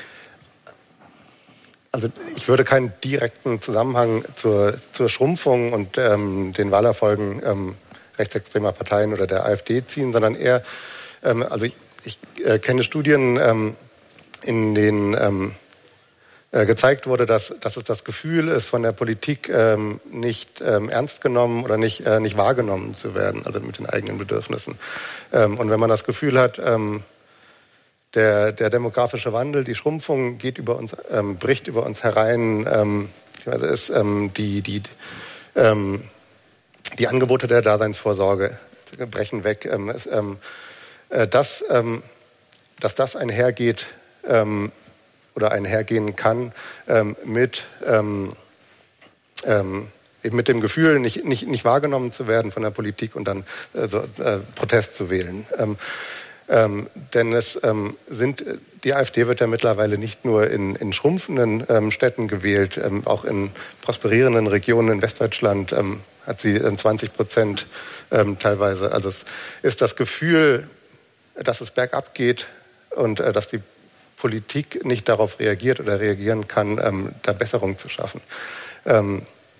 Also ich würde keinen direkten Zusammenhang zur, zur Schrumpfung und ähm, den Wahlerfolgen ähm, rechtsextremer Parteien oder der AfD ziehen, sondern eher, ähm, also ich, ich äh, kenne Studien, ähm, in denen ähm, äh, gezeigt wurde, dass, dass es das Gefühl ist, von der Politik ähm, nicht ähm, ernst genommen oder nicht, äh, nicht wahrgenommen zu werden, also mit den eigenen Bedürfnissen. Ähm, und wenn man das Gefühl hat, ähm, Der, der demografische Wandel, die Schrumpfung geht über uns, ähm, bricht über uns herein. Ähm, ich weiß, ist, ähm, die, die, ähm, die Angebote der Daseinsvorsorge brechen weg. Ähm, es, ähm, äh, das, ähm, dass das einhergeht ähm, oder einhergehen kann ähm, mit, ähm, ähm, eben mit dem Gefühl, nicht, nicht, nicht wahrgenommen zu werden von der Politik und dann äh, so, äh, Protest zu wählen. Ähm, Ähm, denn es ähm, sind, die AfD wird ja mittlerweile nicht nur in, in schrumpfenden ähm, Städten gewählt, ähm, auch in prosperierenden Regionen in Westdeutschland ähm, hat sie ähm, zwanzig Prozent ähm, teilweise. Also es ist das Gefühl, dass es bergab geht und äh, dass die Politik nicht darauf reagiert oder reagieren kann, ähm, da Besserung zu schaffen. Ähm,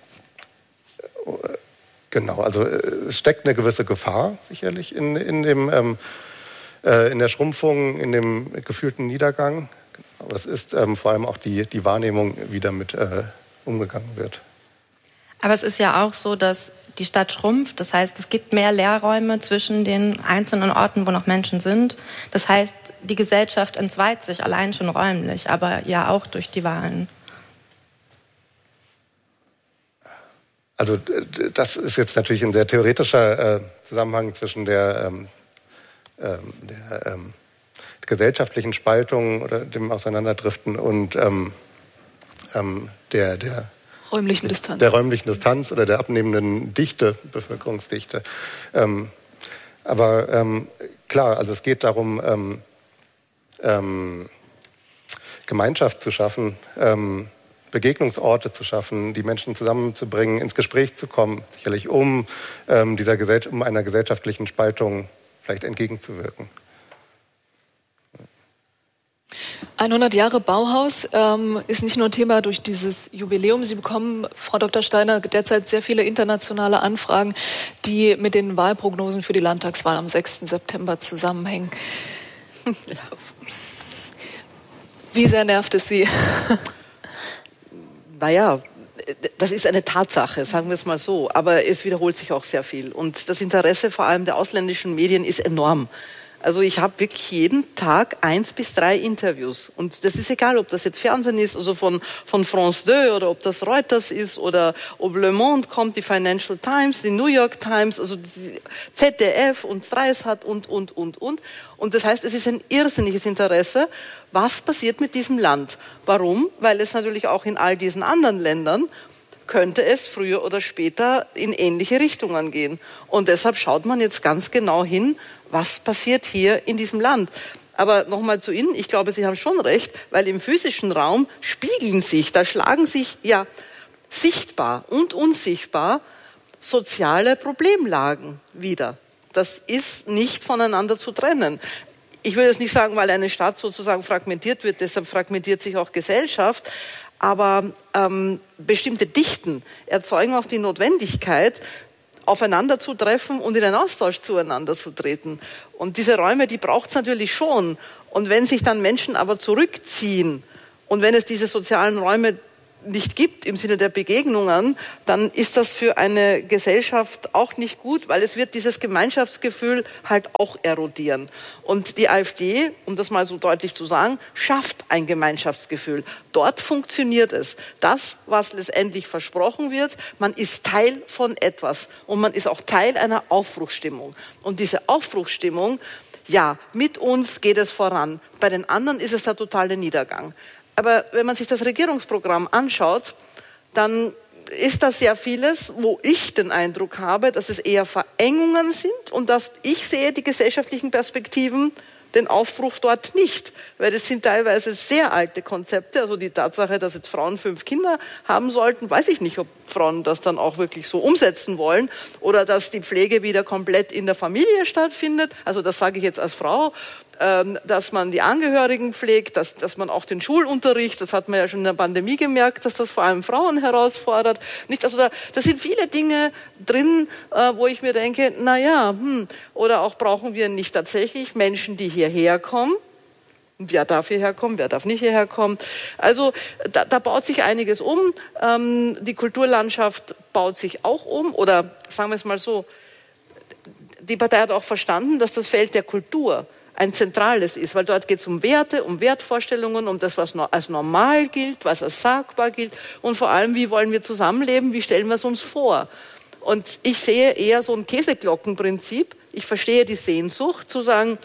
genau, also es steckt eine gewisse Gefahr sicherlich in, in dem ähm, in der Schrumpfung, in dem gefühlten Niedergang. Aber es ist ähm, vor allem auch die, die Wahrnehmung, wie damit äh, umgegangen wird. Aber es ist ja auch so, dass die Stadt schrumpft. Das heißt, es gibt mehr Leerräume zwischen den einzelnen Orten, wo noch Menschen sind. Das heißt, die Gesellschaft entzweit sich allein schon räumlich, aber ja auch durch die Wahlen. Also das ist jetzt natürlich ein sehr theoretischer äh, Zusammenhang zwischen der ähm, der ähm, gesellschaftlichen Spaltung oder dem Auseinanderdriften und ähm, ähm, der, der räumlichen Distanz. Der räumlichen Distanz oder der abnehmenden Dichte, Bevölkerungsdichte. Ähm, aber ähm, klar, also es geht darum, ähm, ähm, Gemeinschaft zu schaffen, ähm, Begegnungsorte zu schaffen, die Menschen zusammenzubringen, ins Gespräch zu kommen, sicherlich um, ähm, dieser Gesell- um einer gesellschaftlichen Spaltung vielleicht entgegenzuwirken. hundert Jahre Bauhaus ähm, ist nicht nur ein Thema durch dieses Jubiläum. Sie bekommen, Frau Doktor Steiner, derzeit sehr viele internationale Anfragen, die mit den Wahlprognosen für die Landtagswahl am sechsten September zusammenhängen. Wie sehr nervt es Sie? Naja, das ist eine Tatsache, sagen wir es mal so. Aber es wiederholt sich auch sehr viel. Und das Interesse vor allem der ausländischen Medien ist enorm. Also ich habe wirklich jeden Tag eins bis drei Interviews. Und das ist egal, ob das jetzt Fernsehen ist, also von, von France zwei oder ob das Reuters ist oder ob Le Monde kommt, die Financial Times, die New York Times, also die Z D F und Streisand und, und, und, und. Und das heißt, es ist ein irrsinniges Interesse. Was passiert mit diesem Land? Warum? Weil es natürlich auch in all diesen anderen Ländern könnte es früher oder später in ähnliche Richtungen gehen. Und deshalb schaut man jetzt ganz genau hin, was passiert hier in diesem Land. Aber nochmal zu Ihnen, ich glaube, Sie haben schon recht, weil im physischen Raum spiegeln sich, da schlagen sich ja sichtbar und unsichtbar soziale Problemlagen wider. Das ist nicht voneinander zu trennen. Ich will jetzt nicht sagen, weil eine Stadt sozusagen fragmentiert wird, deshalb fragmentiert sich auch Gesellschaft, aber ähm, bestimmte Dichten erzeugen auch die Notwendigkeit, aufeinander zu treffen und in einen Austausch zueinander zu treten. Und diese Räume, die braucht es natürlich schon. Und wenn sich dann Menschen aber zurückziehen und wenn es diese sozialen Räume nicht gibt im Sinne der Begegnungen, dann ist das für eine Gesellschaft auch nicht gut, weil es wird dieses Gemeinschaftsgefühl halt auch erodieren. Und die AfD, um das mal so deutlich zu sagen, schafft ein Gemeinschaftsgefühl. Dort funktioniert es. Das, was letztendlich versprochen wird, man ist Teil von etwas und man ist auch Teil einer Aufbruchsstimmung. Und diese Aufbruchsstimmung, ja, mit uns geht es voran. Bei den anderen ist es der totale Niedergang. Aber wenn man sich das Regierungsprogramm anschaut, dann ist das sehr vieles, wo ich den Eindruck habe, dass es eher Verengungen sind und dass ich sehe die gesellschaftlichen Perspektiven, den Aufbruch dort nicht. Weil das sind teilweise sehr alte Konzepte. Also die Tatsache, dass jetzt Frauen fünf Kinder haben sollten, weiß ich nicht, ob Frauen das dann auch wirklich so umsetzen wollen. Oder dass die Pflege wieder komplett in der Familie stattfindet. Also das sage ich jetzt als Frau. Dass man die Angehörigen pflegt, dass, dass man auch den Schulunterricht, das hat man ja schon in der Pandemie gemerkt, dass das vor allem Frauen herausfordert. Nicht, also da, da sind viele Dinge drin, äh, wo ich mir denke, na ja, hm, oder auch brauchen wir nicht tatsächlich Menschen, die hierher kommen. Wer darf hierher kommen, wer darf nicht hierher kommen. Also da, da baut sich einiges um. Ähm, die Kulturlandschaft baut sich auch um. Oder sagen wir es mal so, die Partei hat auch verstanden, dass das Feld der Kultur ein zentrales ist, weil dort geht es um Werte, um Wertvorstellungen, um das, was als normal gilt, was als sagbar gilt und vor allem, wie wollen wir zusammenleben, wie stellen wir es uns vor. Und ich sehe eher so ein Käseglockenprinzip. Ich verstehe die Sehnsucht, zu sagen,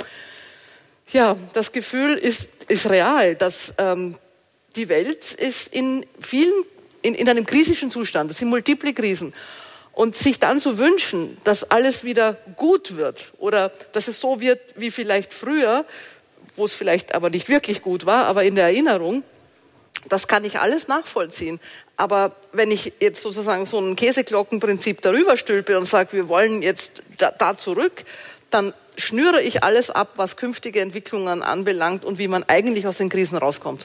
ja, das Gefühl ist, ist real, dass ähm, die Welt ist in vielen, in, in einem krisischen Zustand, das sind multiple Krisen. Und sich dann zu wünschen, dass alles wieder gut wird oder dass es so wird wie vielleicht früher, wo es vielleicht aber nicht wirklich gut war, aber in der Erinnerung, das kann ich alles nachvollziehen. Aber wenn ich jetzt sozusagen so ein Käseglockenprinzip darüber stülpe und sage, wir wollen jetzt da, da zurück, dann schnüre ich alles ab, was künftige Entwicklungen anbelangt und wie man eigentlich aus den Krisen rauskommt.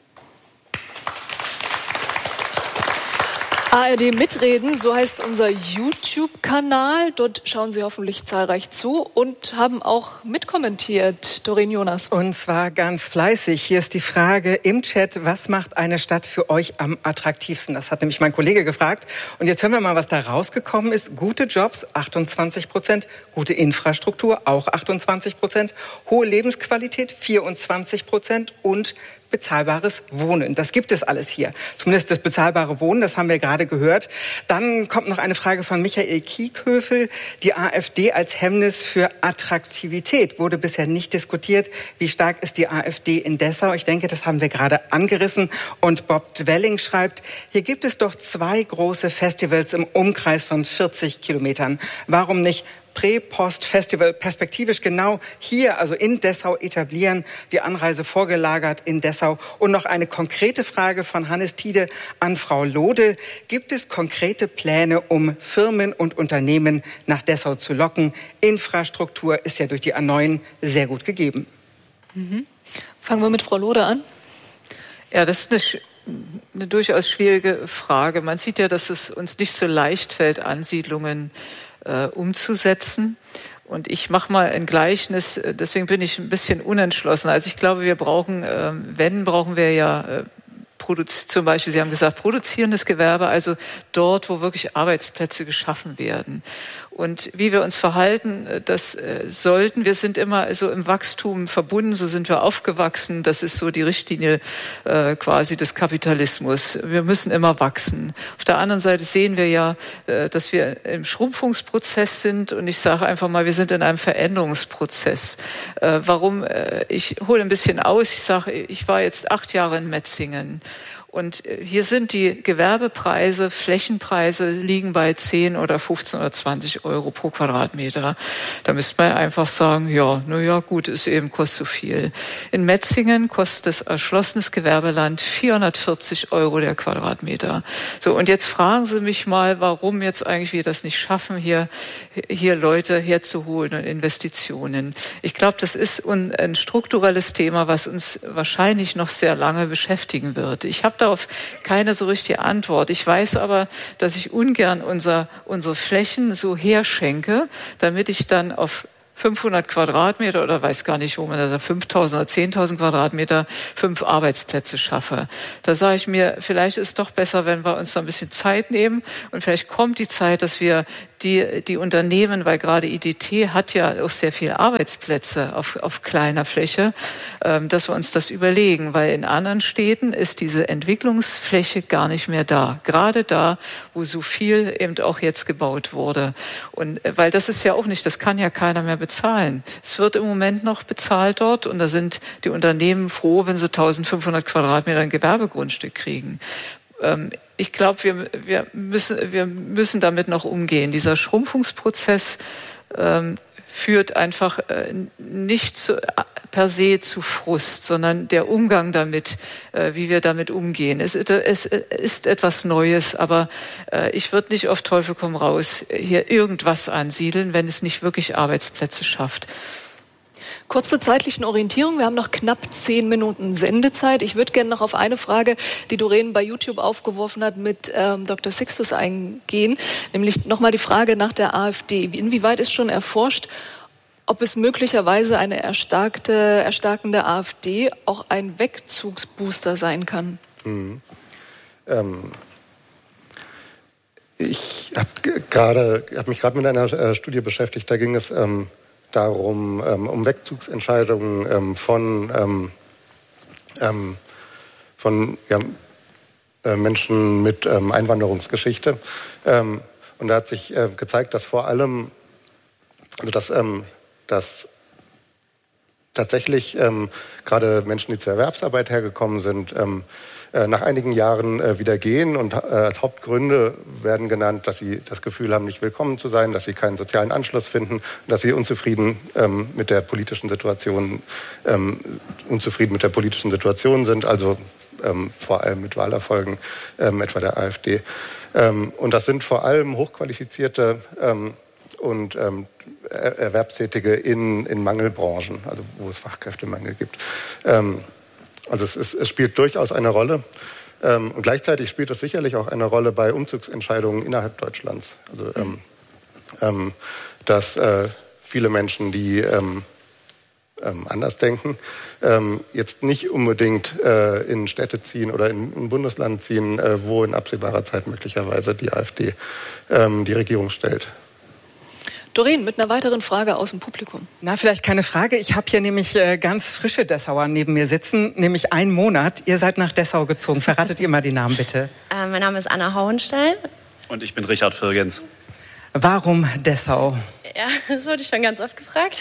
A R D Mitreden, so heißt unser YouTube-Kanal. Dort schauen Sie hoffentlich zahlreich zu und haben auch mitkommentiert. Doreen Jonas. Und zwar ganz fleißig. Hier ist die Frage im Chat, was macht eine Stadt für euch am attraktivsten? Das hat nämlich mein Kollege gefragt. Und jetzt hören wir mal, was da rausgekommen ist. Gute Jobs, achtundzwanzig Prozent. Gute Infrastruktur, auch achtundzwanzig Prozent. Hohe Lebensqualität, vierundzwanzig Prozent. Und bezahlbares Wohnen. Das gibt es alles hier. Zumindest das bezahlbare Wohnen, das haben wir gerade gehört. Dann kommt noch eine Frage von Michael Kiekhöfel. Die AfD als Hemmnis für Attraktivität wurde bisher nicht diskutiert. Wie stark ist die AfD in Dessau? Ich denke, das haben wir gerade angerissen. Und Bob Dwelling schreibt, hier gibt es doch zwei große Festivals im Umkreis von vierzig Kilometern. Warum nicht Prä-Post-Festival perspektivisch genau hier, also in Dessau, etablieren, die Anreise vorgelagert in Dessau? Und noch eine konkrete Frage von Hannes Tiede an Frau Lode. Gibt es konkrete Pläne, um Firmen und Unternehmen nach Dessau zu locken? Infrastruktur ist ja durch die A neun sehr gut gegeben. Mhm. Fangen wir mit Frau Lode an. Ja, das ist eine, eine durchaus schwierige Frage. Man sieht ja, dass es uns nicht so leicht fällt, Ansiedlungen umzusetzen. Und ich mache mal ein Gleichnis, deswegen bin ich ein bisschen unentschlossen. Also ich glaube, wir brauchen, wenn, brauchen wir ja zum Beispiel, Sie haben gesagt, produzierendes Gewerbe, also dort, wo wirklich Arbeitsplätze geschaffen werden. Und wie wir uns verhalten, das äh, sollten, wir sind immer so im Wachstum verbunden, so sind wir aufgewachsen, das ist so die Richtlinie äh, quasi des Kapitalismus. Wir müssen immer wachsen. Auf der anderen Seite sehen wir ja, äh, dass wir im Schrumpfungsprozess sind und ich sage einfach mal, wir sind in einem Veränderungsprozess. Äh, warum? Äh, ich hole ein bisschen aus, ich sage, ich war jetzt acht Jahre in Metzingen. Und hier sind die Gewerbepreise, Flächenpreise liegen bei zehn oder fünfzehn oder zwanzig Euro pro Quadratmeter. Da müsste man einfach sagen, ja, na ja, gut, ist eben, kostet so viel. In Metzingen kostet das erschlossenes Gewerbeland vierhundertvierzig Euro der Quadratmeter. So, und jetzt fragen Sie mich mal, warum jetzt eigentlich wir das nicht schaffen, hier, hier Leute herzuholen und Investitionen. Ich glaube, das ist ein strukturelles Thema, was uns wahrscheinlich noch sehr lange beschäftigen wird. Ich habe darauf keine so richtige Antwort. Ich weiß aber, dass ich ungern unser, unsere Flächen so herschenke, damit ich dann auf fünfhundert Quadratmeter oder weiß gar nicht, wo man da fünftausend oder zehntausend Quadratmeter fünf Arbeitsplätze schaffe. Da sage ich mir, vielleicht ist es doch besser, wenn wir uns da ein bisschen Zeit nehmen und vielleicht kommt die Zeit, dass wir die, die Unternehmen, weil gerade I D T hat ja auch sehr viele Arbeitsplätze auf, auf kleiner Fläche, ähm, dass wir uns das überlegen, weil in anderen Städten ist diese Entwicklungsfläche gar nicht mehr da. Gerade da, wo so viel eben auch jetzt gebaut wurde. Und äh, weil das ist ja auch nicht, das kann ja keiner mehr bezahlen. Es wird im Moment noch bezahlt dort und da sind die Unternehmen froh, wenn sie eintausendfünfhundert Quadratmeter ein Gewerbegrundstück kriegen. Ähm, ich glaube, wir, wir, müssen, wir müssen damit noch umgehen. Dieser Schrumpfungsprozess ähm, führt einfach äh, nicht zu, per se zu Frust, sondern der Umgang damit, äh, wie wir damit umgehen. Es, es ist etwas Neues, aber äh, ich würde nicht auf Teufel komm raus hier irgendwas ansiedeln, wenn es nicht wirklich Arbeitsplätze schafft. Kurz zur zeitlichen Orientierung. Wir haben noch knapp zehn Minuten Sendezeit. Ich würde gerne noch auf eine Frage, die Doreen bei YouTube aufgeworfen hat, mit ähm, Doktor Sixtus eingehen. Nämlich nochmal die Frage nach der AfD. Inwieweit ist schon erforscht, ob es möglicherweise eine erstarkte, erstarkende AfD auch ein Wegzugsbooster sein kann? Mhm. Ähm, ich habe gerade, habe mich gerade mit einer äh, Studie beschäftigt. Da ging es ähm, darum, ähm, um Wegzugsentscheidungen ähm, von, ähm, ähm, von ja, äh, Menschen mit ähm, Einwanderungsgeschichte. Ähm, und da hat sich äh, gezeigt, dass vor allem, also dass, ähm, dass tatsächlich ähm, gerade Menschen, die zur Erwerbsarbeit hergekommen sind, ähm, äh, nach einigen Jahren äh, wieder gehen und äh, als Hauptgründe werden genannt, dass sie das Gefühl haben, nicht willkommen zu sein, dass sie keinen sozialen Anschluss finden, dass sie unzufrieden ähm, mit der politischen Situation, ähm, unzufrieden mit der politischen Situation sind, also ähm, vor allem mit Wahlerfolgen, ähm, etwa der AfD. Ähm, und das sind vor allem hochqualifizierte ähm, und ähm, Erwerbstätige in, in Mangelbranchen, also wo es Fachkräftemangel gibt. Ähm, also es, ist, es spielt durchaus eine Rolle. Ähm, und gleichzeitig spielt es sicherlich auch eine Rolle bei Umzugsentscheidungen innerhalb Deutschlands. Also ähm, ähm, dass äh, viele Menschen, die ähm, ähm, anders denken, ähm, jetzt nicht unbedingt äh, in Städte ziehen oder in ein Bundesland ziehen, äh, wo in absehbarer Zeit möglicherweise die AfD ähm, die Regierung stellt. Doreen, mit einer weiteren Frage aus dem Publikum. Na, vielleicht keine Frage. Ich habe hier nämlich äh, ganz frische Dessauer neben mir sitzen, nämlich einen Monat. Ihr seid nach Dessau gezogen. Verratet ihr mal die Namen, bitte. Äh, mein Name ist Anna Hauenstein. Und ich bin Richard Firgens. Warum Dessau? Ja, das wurde ich schon ganz oft gefragt.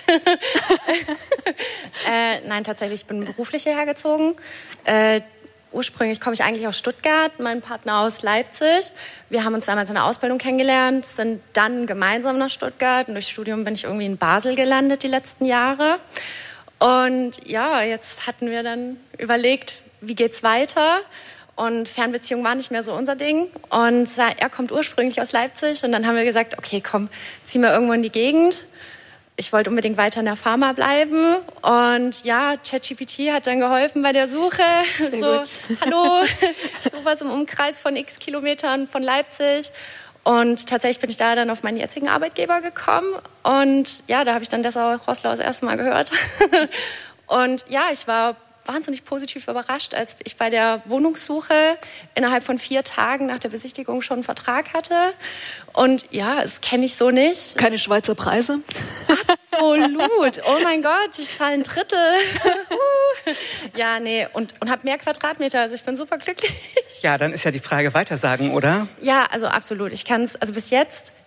äh, nein, tatsächlich, ich bin beruflich hierher gezogen. Äh, Ursprünglich komme ich eigentlich aus Stuttgart, mein Partner aus Leipzig. Wir haben uns damals in der Ausbildung kennengelernt, sind dann gemeinsam nach Stuttgart und durch Studium bin ich irgendwie in Basel gelandet die letzten Jahre. Und ja, jetzt hatten wir dann überlegt, wie geht's weiter? Und Fernbeziehung war nicht mehr so unser Ding. Und er kommt ursprünglich aus Leipzig und dann haben wir gesagt, okay, komm, zieh mal irgendwo in die Gegend. Ich wollte unbedingt weiter in der Pharma bleiben und ja, ChatGPT hat dann geholfen bei der Suche. Sehr so, gut. Hallo, ich suche was im Umkreis von x Kilometern von Leipzig und tatsächlich bin ich da dann auf meinen jetzigen Arbeitgeber gekommen und ja, da habe ich dann Dessau-Roßlau das erste Mal gehört und ja, ich war wahnsinnig positiv überrascht, als ich bei der Wohnungssuche innerhalb von vier Tagen nach der Besichtigung schon einen Vertrag hatte. Und ja, das kenne ich so nicht. Keine Schweizer Preise? Absolut. Oh mein Gott, ich zahle ein Drittel. Ja, nee, und, und habe mehr Quadratmeter, also ich bin super glücklich. Ja, dann ist ja die Frage weitersagen, oder? Ja, also absolut. Ich kann es, also bis jetzt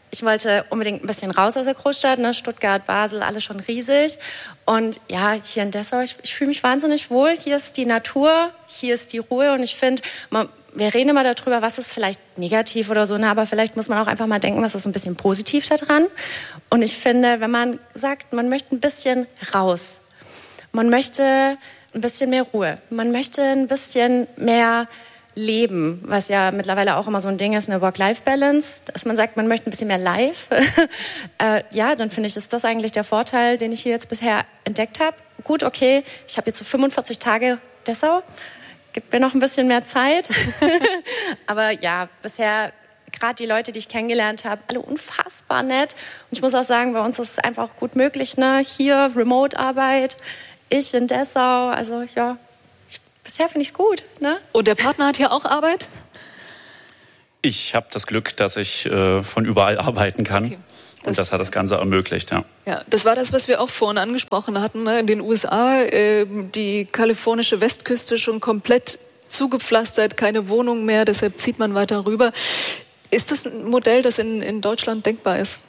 ich wollte unbedingt ein bisschen raus aus der Großstadt, ne? Stuttgart, Basel, alles schon riesig. Und ja, hier in Dessau, ich, ich fühle mich wahnsinnig wohl. Hier ist die Natur, hier ist die Ruhe. Und ich finde, wir reden immer darüber, was ist vielleicht negativ oder so, ne? Aber vielleicht muss man auch einfach mal denken, was ist ein bisschen positiv daran. Und ich finde, wenn man sagt, man möchte ein bisschen raus, man möchte ein bisschen mehr Ruhe, man möchte ein bisschen mehr Leben, was ja mittlerweile auch immer so ein Ding ist, eine Work-Life-Balance, dass man sagt, man möchte ein bisschen mehr Live. äh, ja, dann finde ich, ist das eigentlich der Vorteil, den ich hier jetzt bisher entdeckt habe. Gut, okay, ich habe jetzt so fünfundvierzig Tage Dessau, gibt mir noch ein bisschen mehr Zeit. Aber ja, bisher gerade die Leute, die ich kennengelernt habe, alle unfassbar nett. Und ich muss auch sagen, bei uns ist es einfach auch gut möglich, ne? Hier Remote-Arbeit, ich in Dessau, also ja, bisher finde ich es gut. Ne? Und der Partner hat hier auch Arbeit? Ich habe das Glück, dass ich äh, von überall arbeiten kann. Okay. Das, und das hat das Ganze ermöglicht, ja. Ja, das war das, was wir auch vorhin angesprochen hatten. Ne? In den U S A, äh, die kalifornische Westküste schon komplett zugepflastert, keine Wohnung mehr, deshalb zieht man weiter rüber. Ist das ein Modell, das in, in Deutschland denkbar ist?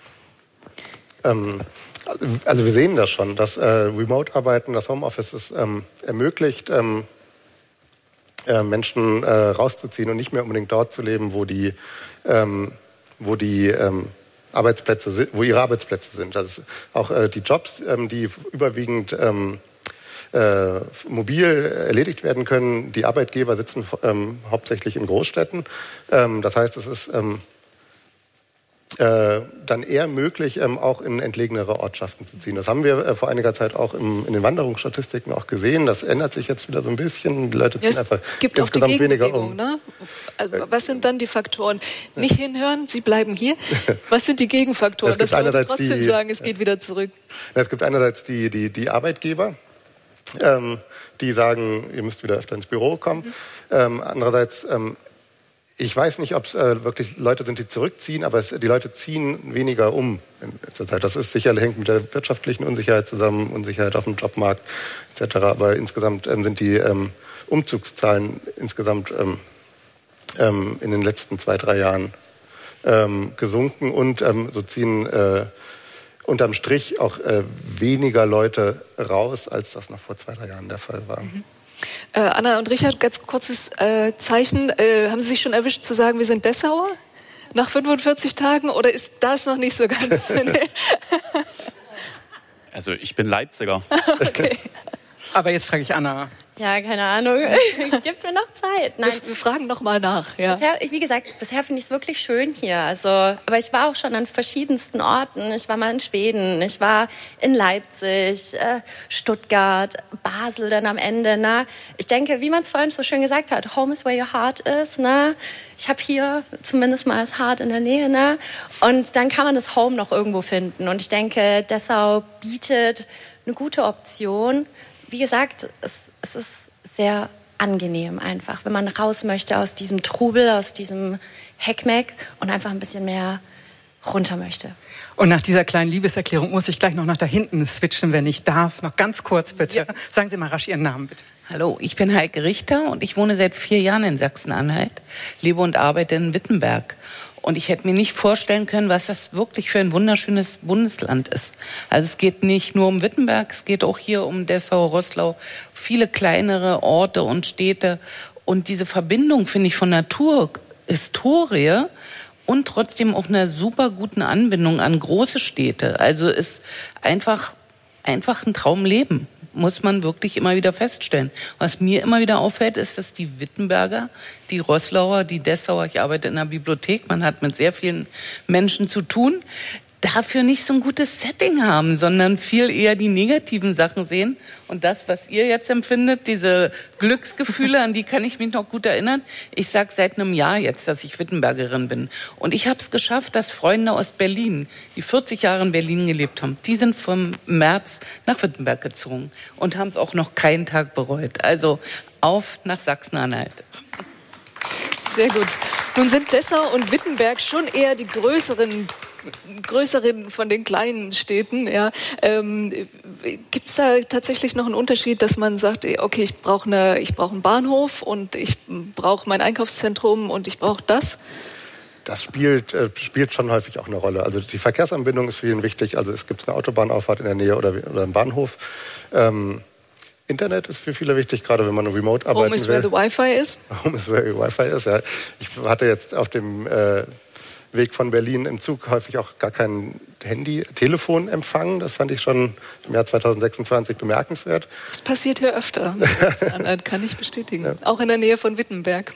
Ähm, also wir sehen das schon, dass äh, Remote-Arbeiten, das Homeoffice es ähm, ermöglicht, ähm, äh, Menschen äh, rauszuziehen und nicht mehr unbedingt dort zu leben, wo die, ähm, wo die ähm, Arbeitsplätze sind, wo ihre Arbeitsplätze sind. Also auch äh, die Jobs, ähm, die überwiegend ähm, äh, mobil erledigt werden können. Die Arbeitgeber sitzen ähm, hauptsächlich in Großstädten. Ähm, das heißt, es ist ähm, äh, dann eher möglich, ähm, auch in entlegenere Ortschaften zu ziehen. Das haben wir äh, vor einiger Zeit auch im, in den Wanderungsstatistiken auch gesehen. Das ändert sich jetzt wieder so ein bisschen. Die Leute ziehen ja, einfach gibt insgesamt auch die weniger um. Ne? Also, was sind dann die Faktoren? Nicht hinhören, sie bleiben hier. Was sind die Gegenfaktoren, dass Leute trotzdem die, sagen, es geht wieder zurück? Es gibt einerseits die, die, die Arbeitgeber, ähm, die sagen, ihr müsst wieder öfter ins Büro kommen. Mhm. Ähm, andererseits, ähm, ich weiß nicht, ob es äh, wirklich Leute sind, die zurückziehen, aber es, die Leute ziehen weniger um in letzter Zeit. Das ist sicherlich hängt mit der wirtschaftlichen Unsicherheit zusammen, Unsicherheit auf dem Jobmarkt et cetera. Aber insgesamt ähm, sind die ähm, Umzugszahlen insgesamt ähm, ähm, in den letzten zwei, drei Jahren ähm, gesunken und ähm, so ziehen äh, unterm Strich auch äh, weniger Leute raus, als das noch vor zwei, drei Jahren der Fall war. Mhm. Äh, Anna und Richard, ganz kurzes äh, Zeichen. Äh, haben Sie sich schon erwischt zu sagen, wir sind Dessauer nach fünfundvierzig Tagen oder ist das noch nicht so ganz? Also ich bin Leipziger. Okay. Aber jetzt frage ich Anna. Ja, keine Ahnung. Gibt mir noch Zeit. Nein. Wir, wir fragen noch mal nach. Ja. Bisher, wie gesagt, bisher finde ich es wirklich schön hier. Also, aber ich war auch schon an verschiedensten Orten. Ich war mal in Schweden, ich war in Leipzig, äh, Stuttgart, Basel dann am Ende. Ne? Ich denke, wie man es vorhin so schön gesagt hat, home is where your heart is. Ne? Ich habe hier zumindest mal das Heart in der Nähe. Ne? Und dann kann man das Home noch irgendwo finden. Und ich denke, Dessau bietet eine gute Option. Wie gesagt, es, es ist sehr angenehm einfach, wenn man raus möchte aus diesem Trubel, aus diesem Heckmeck und einfach ein bisschen mehr runter möchte. Und nach dieser kleinen Liebeserklärung muss ich gleich noch nach da hinten switchen, wenn ich darf. Noch ganz kurz bitte. Ja. Sagen Sie mal rasch Ihren Namen bitte. Hallo, ich bin Heike Richter und ich wohne seit vier Jahren in Sachsen-Anhalt, lebe und arbeite in Wittenberg. Und ich hätte mir nicht vorstellen können, was das wirklich für ein wunderschönes Bundesland ist. Also es geht nicht nur um Wittenberg, es geht auch hier um Dessau, Roßlau, viele kleinere Orte und Städte. Und diese Verbindung, finde ich, von Natur, Historie und trotzdem auch einer super guten Anbindung an große Städte. Also ist einfach, einfach ein Traumleben. Muss man wirklich immer wieder feststellen. Was mir immer wieder auffällt, ist, dass die Wittenberger, die Roßlauer, die Dessauer, ich arbeite in der Bibliothek, man hat mit sehr vielen Menschen zu tun, dafür nicht so ein gutes Setting haben, sondern viel eher die negativen Sachen sehen. Und das, was ihr jetzt empfindet, diese Glücksgefühle, an die kann ich mich noch gut erinnern. Ich sage seit einem Jahr jetzt, dass ich Wittenbergerin bin. Und ich habe es geschafft, dass Freunde aus Berlin, die vierzig Jahre in Berlin gelebt haben, die sind vom März nach Wittenberg gezogen und haben es auch noch keinen Tag bereut. Also auf nach Sachsen-Anhalt. Sehr gut. Nun sind Dessau und Wittenberg schon eher die größeren größeren von den kleinen Städten. Ja. Ähm, gibt es da tatsächlich noch einen Unterschied, dass man sagt, okay, ich brauche eine, ich brauche einen Bahnhof und ich brauche mein Einkaufszentrum und ich brauche das? das spielt, äh, spielt schon häufig auch eine Rolle. Also die Verkehrsanbindung ist vielen wichtig. Also es gibt eine Autobahnauffahrt in der Nähe oder, oder einen Bahnhof. Ähm, Internet ist für viele wichtig, gerade wenn man remote arbeiten will. Home is where the Wi-Fi is. Home is where the Wi-Fi is, ja. Ich hatte jetzt auf dem äh, Weg von Berlin im Zug häufig auch gar kein Handy, Telefonempfang. Das fand ich schon im Jahr zwanzig sechsundzwanzig bemerkenswert. Das passiert hier öfter. Das kann ich bestätigen. Ja. Auch in der Nähe von Wittenberg.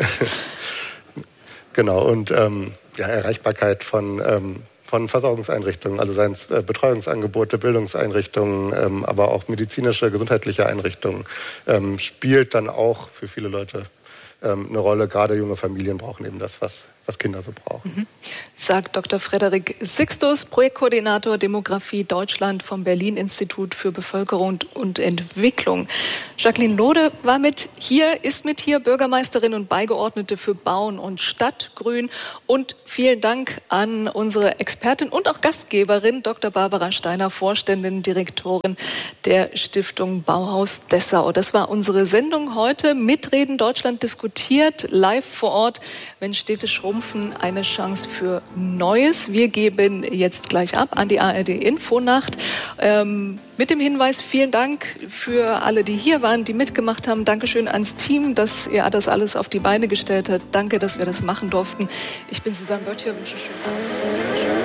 Genau, und ähm, ja, Erreichbarkeit von, ähm, von Versorgungseinrichtungen, also seien es äh, Betreuungsangebote, Bildungseinrichtungen, ähm, aber auch medizinische, gesundheitliche Einrichtungen, ähm, spielt dann auch für viele Leute ähm, eine Rolle. Gerade junge Familien brauchen eben das, was was Kinder so brauchen. Mhm. Sagt Doktor Frederik Sixtus, Projektkoordinator Demografie Deutschland vom Berlin-Institut für Bevölkerung und Entwicklung. Jacqueline Lode war mit hier, ist mit hier, Bürgermeisterin und Beigeordnete für Bauen und Stadtgrün. Und vielen Dank an unsere Expertin und auch Gastgeberin, Doktor Barbara Steiner, Vorständin, Direktorin der Stiftung Bauhaus Dessau. Das war unsere Sendung heute. Mitreden Deutschland diskutiert, live vor Ort, wenn Städte schrumpfen, eine Chance für Neues. Wir geben jetzt gleich ab an die A R D-Infonacht. Ähm, mit dem Hinweis, vielen Dank für alle, die hier waren, die mitgemacht haben. Dankeschön ans Team, dass ihr das alles auf die Beine gestellt habt. Danke, dass wir das machen durften. Ich bin Susanne Böttcher, wünsche schönen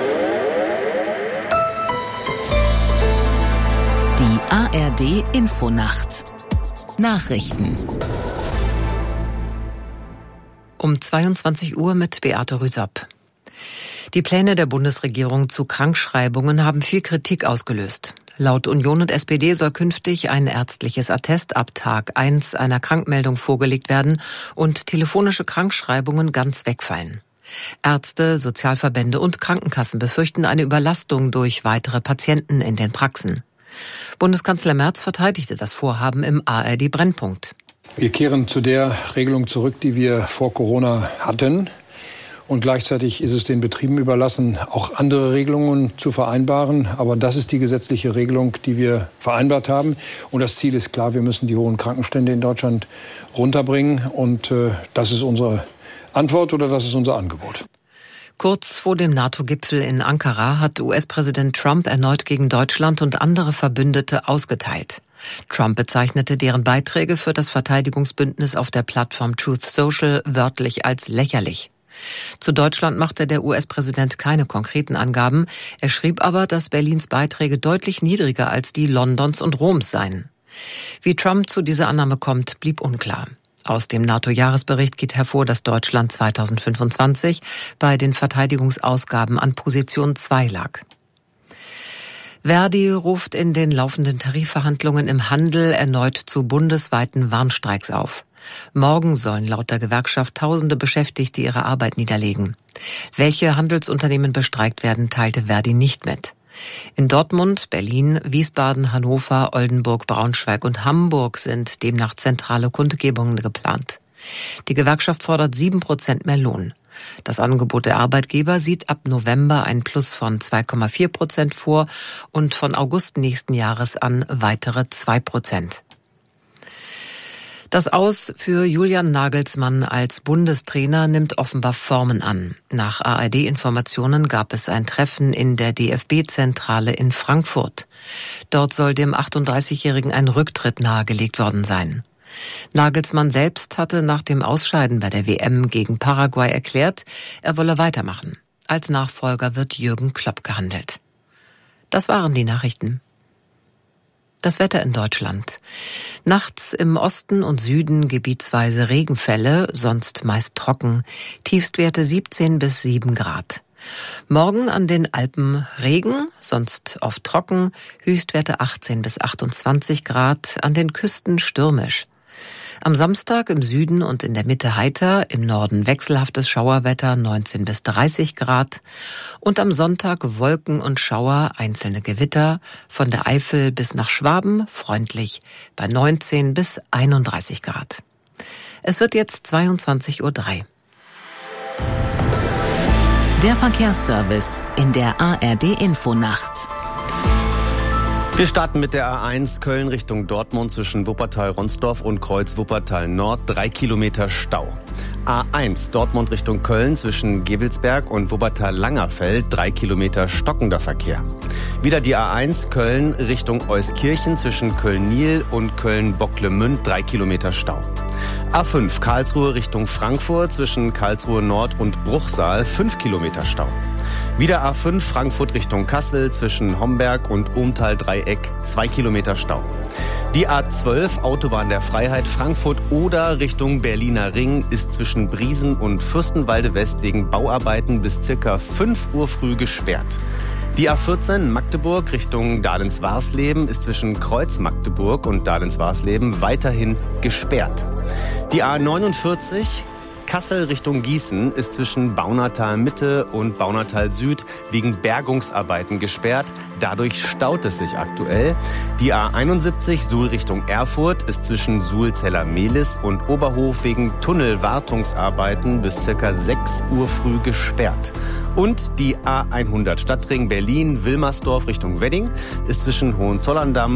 Abend. Die A R D-Infonacht. Nachrichten. Um zweiundzwanzig Uhr mit Beate Rüsapp. Die Pläne der Bundesregierung zu Krankschreibungen haben viel Kritik ausgelöst. Laut Union und S P D soll künftig ein ärztliches Attest ab Tag eins einer Krankmeldung vorgelegt werden und telefonische Krankschreibungen ganz wegfallen. Ärzte, Sozialverbände und Krankenkassen befürchten eine Überlastung durch weitere Patienten in den Praxen. Bundeskanzler Merz verteidigte das Vorhaben im A R D-Brennpunkt. Wir kehren zu der Regelung zurück, die wir vor Corona hatten. Und gleichzeitig ist es den Betrieben überlassen, auch andere Regelungen zu vereinbaren. Aber das ist die gesetzliche Regelung, die wir vereinbart haben. Und das Ziel ist klar, wir müssen die hohen Krankenstände in Deutschland runterbringen. Und äh, das ist unsere Antwort oder das ist unser Angebot. Kurz vor dem NATO-Gipfel in Ankara hat U S-Präsident Trump erneut gegen Deutschland und andere Verbündete ausgeteilt. Trump bezeichnete deren Beiträge für das Verteidigungsbündnis auf der Plattform Truth Social wörtlich als lächerlich. Zu Deutschland machte der U S-Präsident keine konkreten Angaben. Er schrieb aber, dass Berlins Beiträge deutlich niedriger als die Londons und Roms seien. Wie Trump zu dieser Annahme kommt, blieb unklar. Aus dem NATO-Jahresbericht geht hervor, dass Deutschland zweitausendfünfundzwanzig bei den Verteidigungsausgaben an Position zwei lag. Verdi ruft in den laufenden Tarifverhandlungen im Handel erneut zu bundesweiten Warnstreiks auf. Morgen sollen laut der Gewerkschaft Tausende Beschäftigte ihre Arbeit niederlegen. Welche Handelsunternehmen bestreikt werden, teilte Verdi nicht mit. In Dortmund, Berlin, Wiesbaden, Hannover, Oldenburg, Braunschweig und Hamburg sind demnach zentrale Kundgebungen geplant. Die Gewerkschaft fordert sieben Prozent mehr Lohn. Das Angebot der Arbeitgeber sieht ab November ein Plus von zwei Komma vier Prozent vor und von August nächsten Jahres an weitere zwei Prozent. Das Aus für Julian Nagelsmann als Bundestrainer nimmt offenbar Formen an. Nach A R D-Informationen gab es ein Treffen in der D F B-Zentrale in Frankfurt. Dort soll dem achtunddreißigjährigen ein Rücktritt nahegelegt worden sein. Nagelsmann selbst hatte nach dem Ausscheiden bei der W M gegen Paraguay erklärt, er wolle weitermachen. Als Nachfolger wird Jürgen Klopp gehandelt. Das waren die Nachrichten. Das Wetter in Deutschland. Nachts im Osten und Süden gebietsweise Regenfälle, sonst meist trocken. Tiefstwerte siebzehn bis sieben Grad. Morgen an den Alpen Regen, sonst oft trocken. Höchstwerte achtzehn bis achtundzwanzig Grad, an den Küsten stürmisch. Am Samstag im Süden und in der Mitte heiter, im Norden wechselhaftes Schauerwetter neunzehn bis dreißig Grad und am Sonntag Wolken und Schauer, einzelne Gewitter, von der Eifel bis nach Schwaben freundlich bei neunzehn bis einunddreißig Grad. Es wird jetzt zweiundzwanzig Uhr drei. Der Verkehrsservice in der A R D-Infonacht. Wir starten mit der A eins Köln Richtung Dortmund zwischen Wuppertal-Ronsdorf und Kreuz Wuppertal-Nord. Drei Kilometer Stau. A eins Dortmund Richtung Köln zwischen Gevelsberg und Wuppertal-Langerfeld. Drei Kilometer stockender Verkehr. Wieder die A eins Köln Richtung Euskirchen zwischen Köln-Niel und Köln-Bocklemünd. Drei Kilometer Stau. A fünf Karlsruhe Richtung Frankfurt zwischen Karlsruhe Nord und Bruchsal. Fünf Kilometer Stau. Wieder A fünf Frankfurt Richtung Kassel zwischen Homberg und Umtal-Dreieck, zwei Kilometer Stau. Die A zwölf Autobahn der Freiheit Frankfurt-Oder Richtung Berliner Ring ist zwischen Briesen und Fürstenwalde West wegen Bauarbeiten bis circa fünf Uhr früh gesperrt. Die A vierzehn Magdeburg Richtung Dahlens-Warsleben ist zwischen Kreuz Magdeburg und Dahlens-Warsleben weiterhin gesperrt. Die A neunundvierzig Kassel Richtung Gießen ist zwischen Baunatal Mitte und Baunatal Süd wegen Bergungsarbeiten gesperrt. Dadurch staut es sich aktuell. Die A einundsiebzig Suhl Richtung Erfurt ist zwischen Suhl-Zeller-Mehlis und Oberhof wegen Tunnelwartungsarbeiten bis circa sechs Uhr früh gesperrt. Und die A hundert Stadtring Berlin-Wilmersdorf Richtung Wedding ist zwischen Hohenzollern-Damm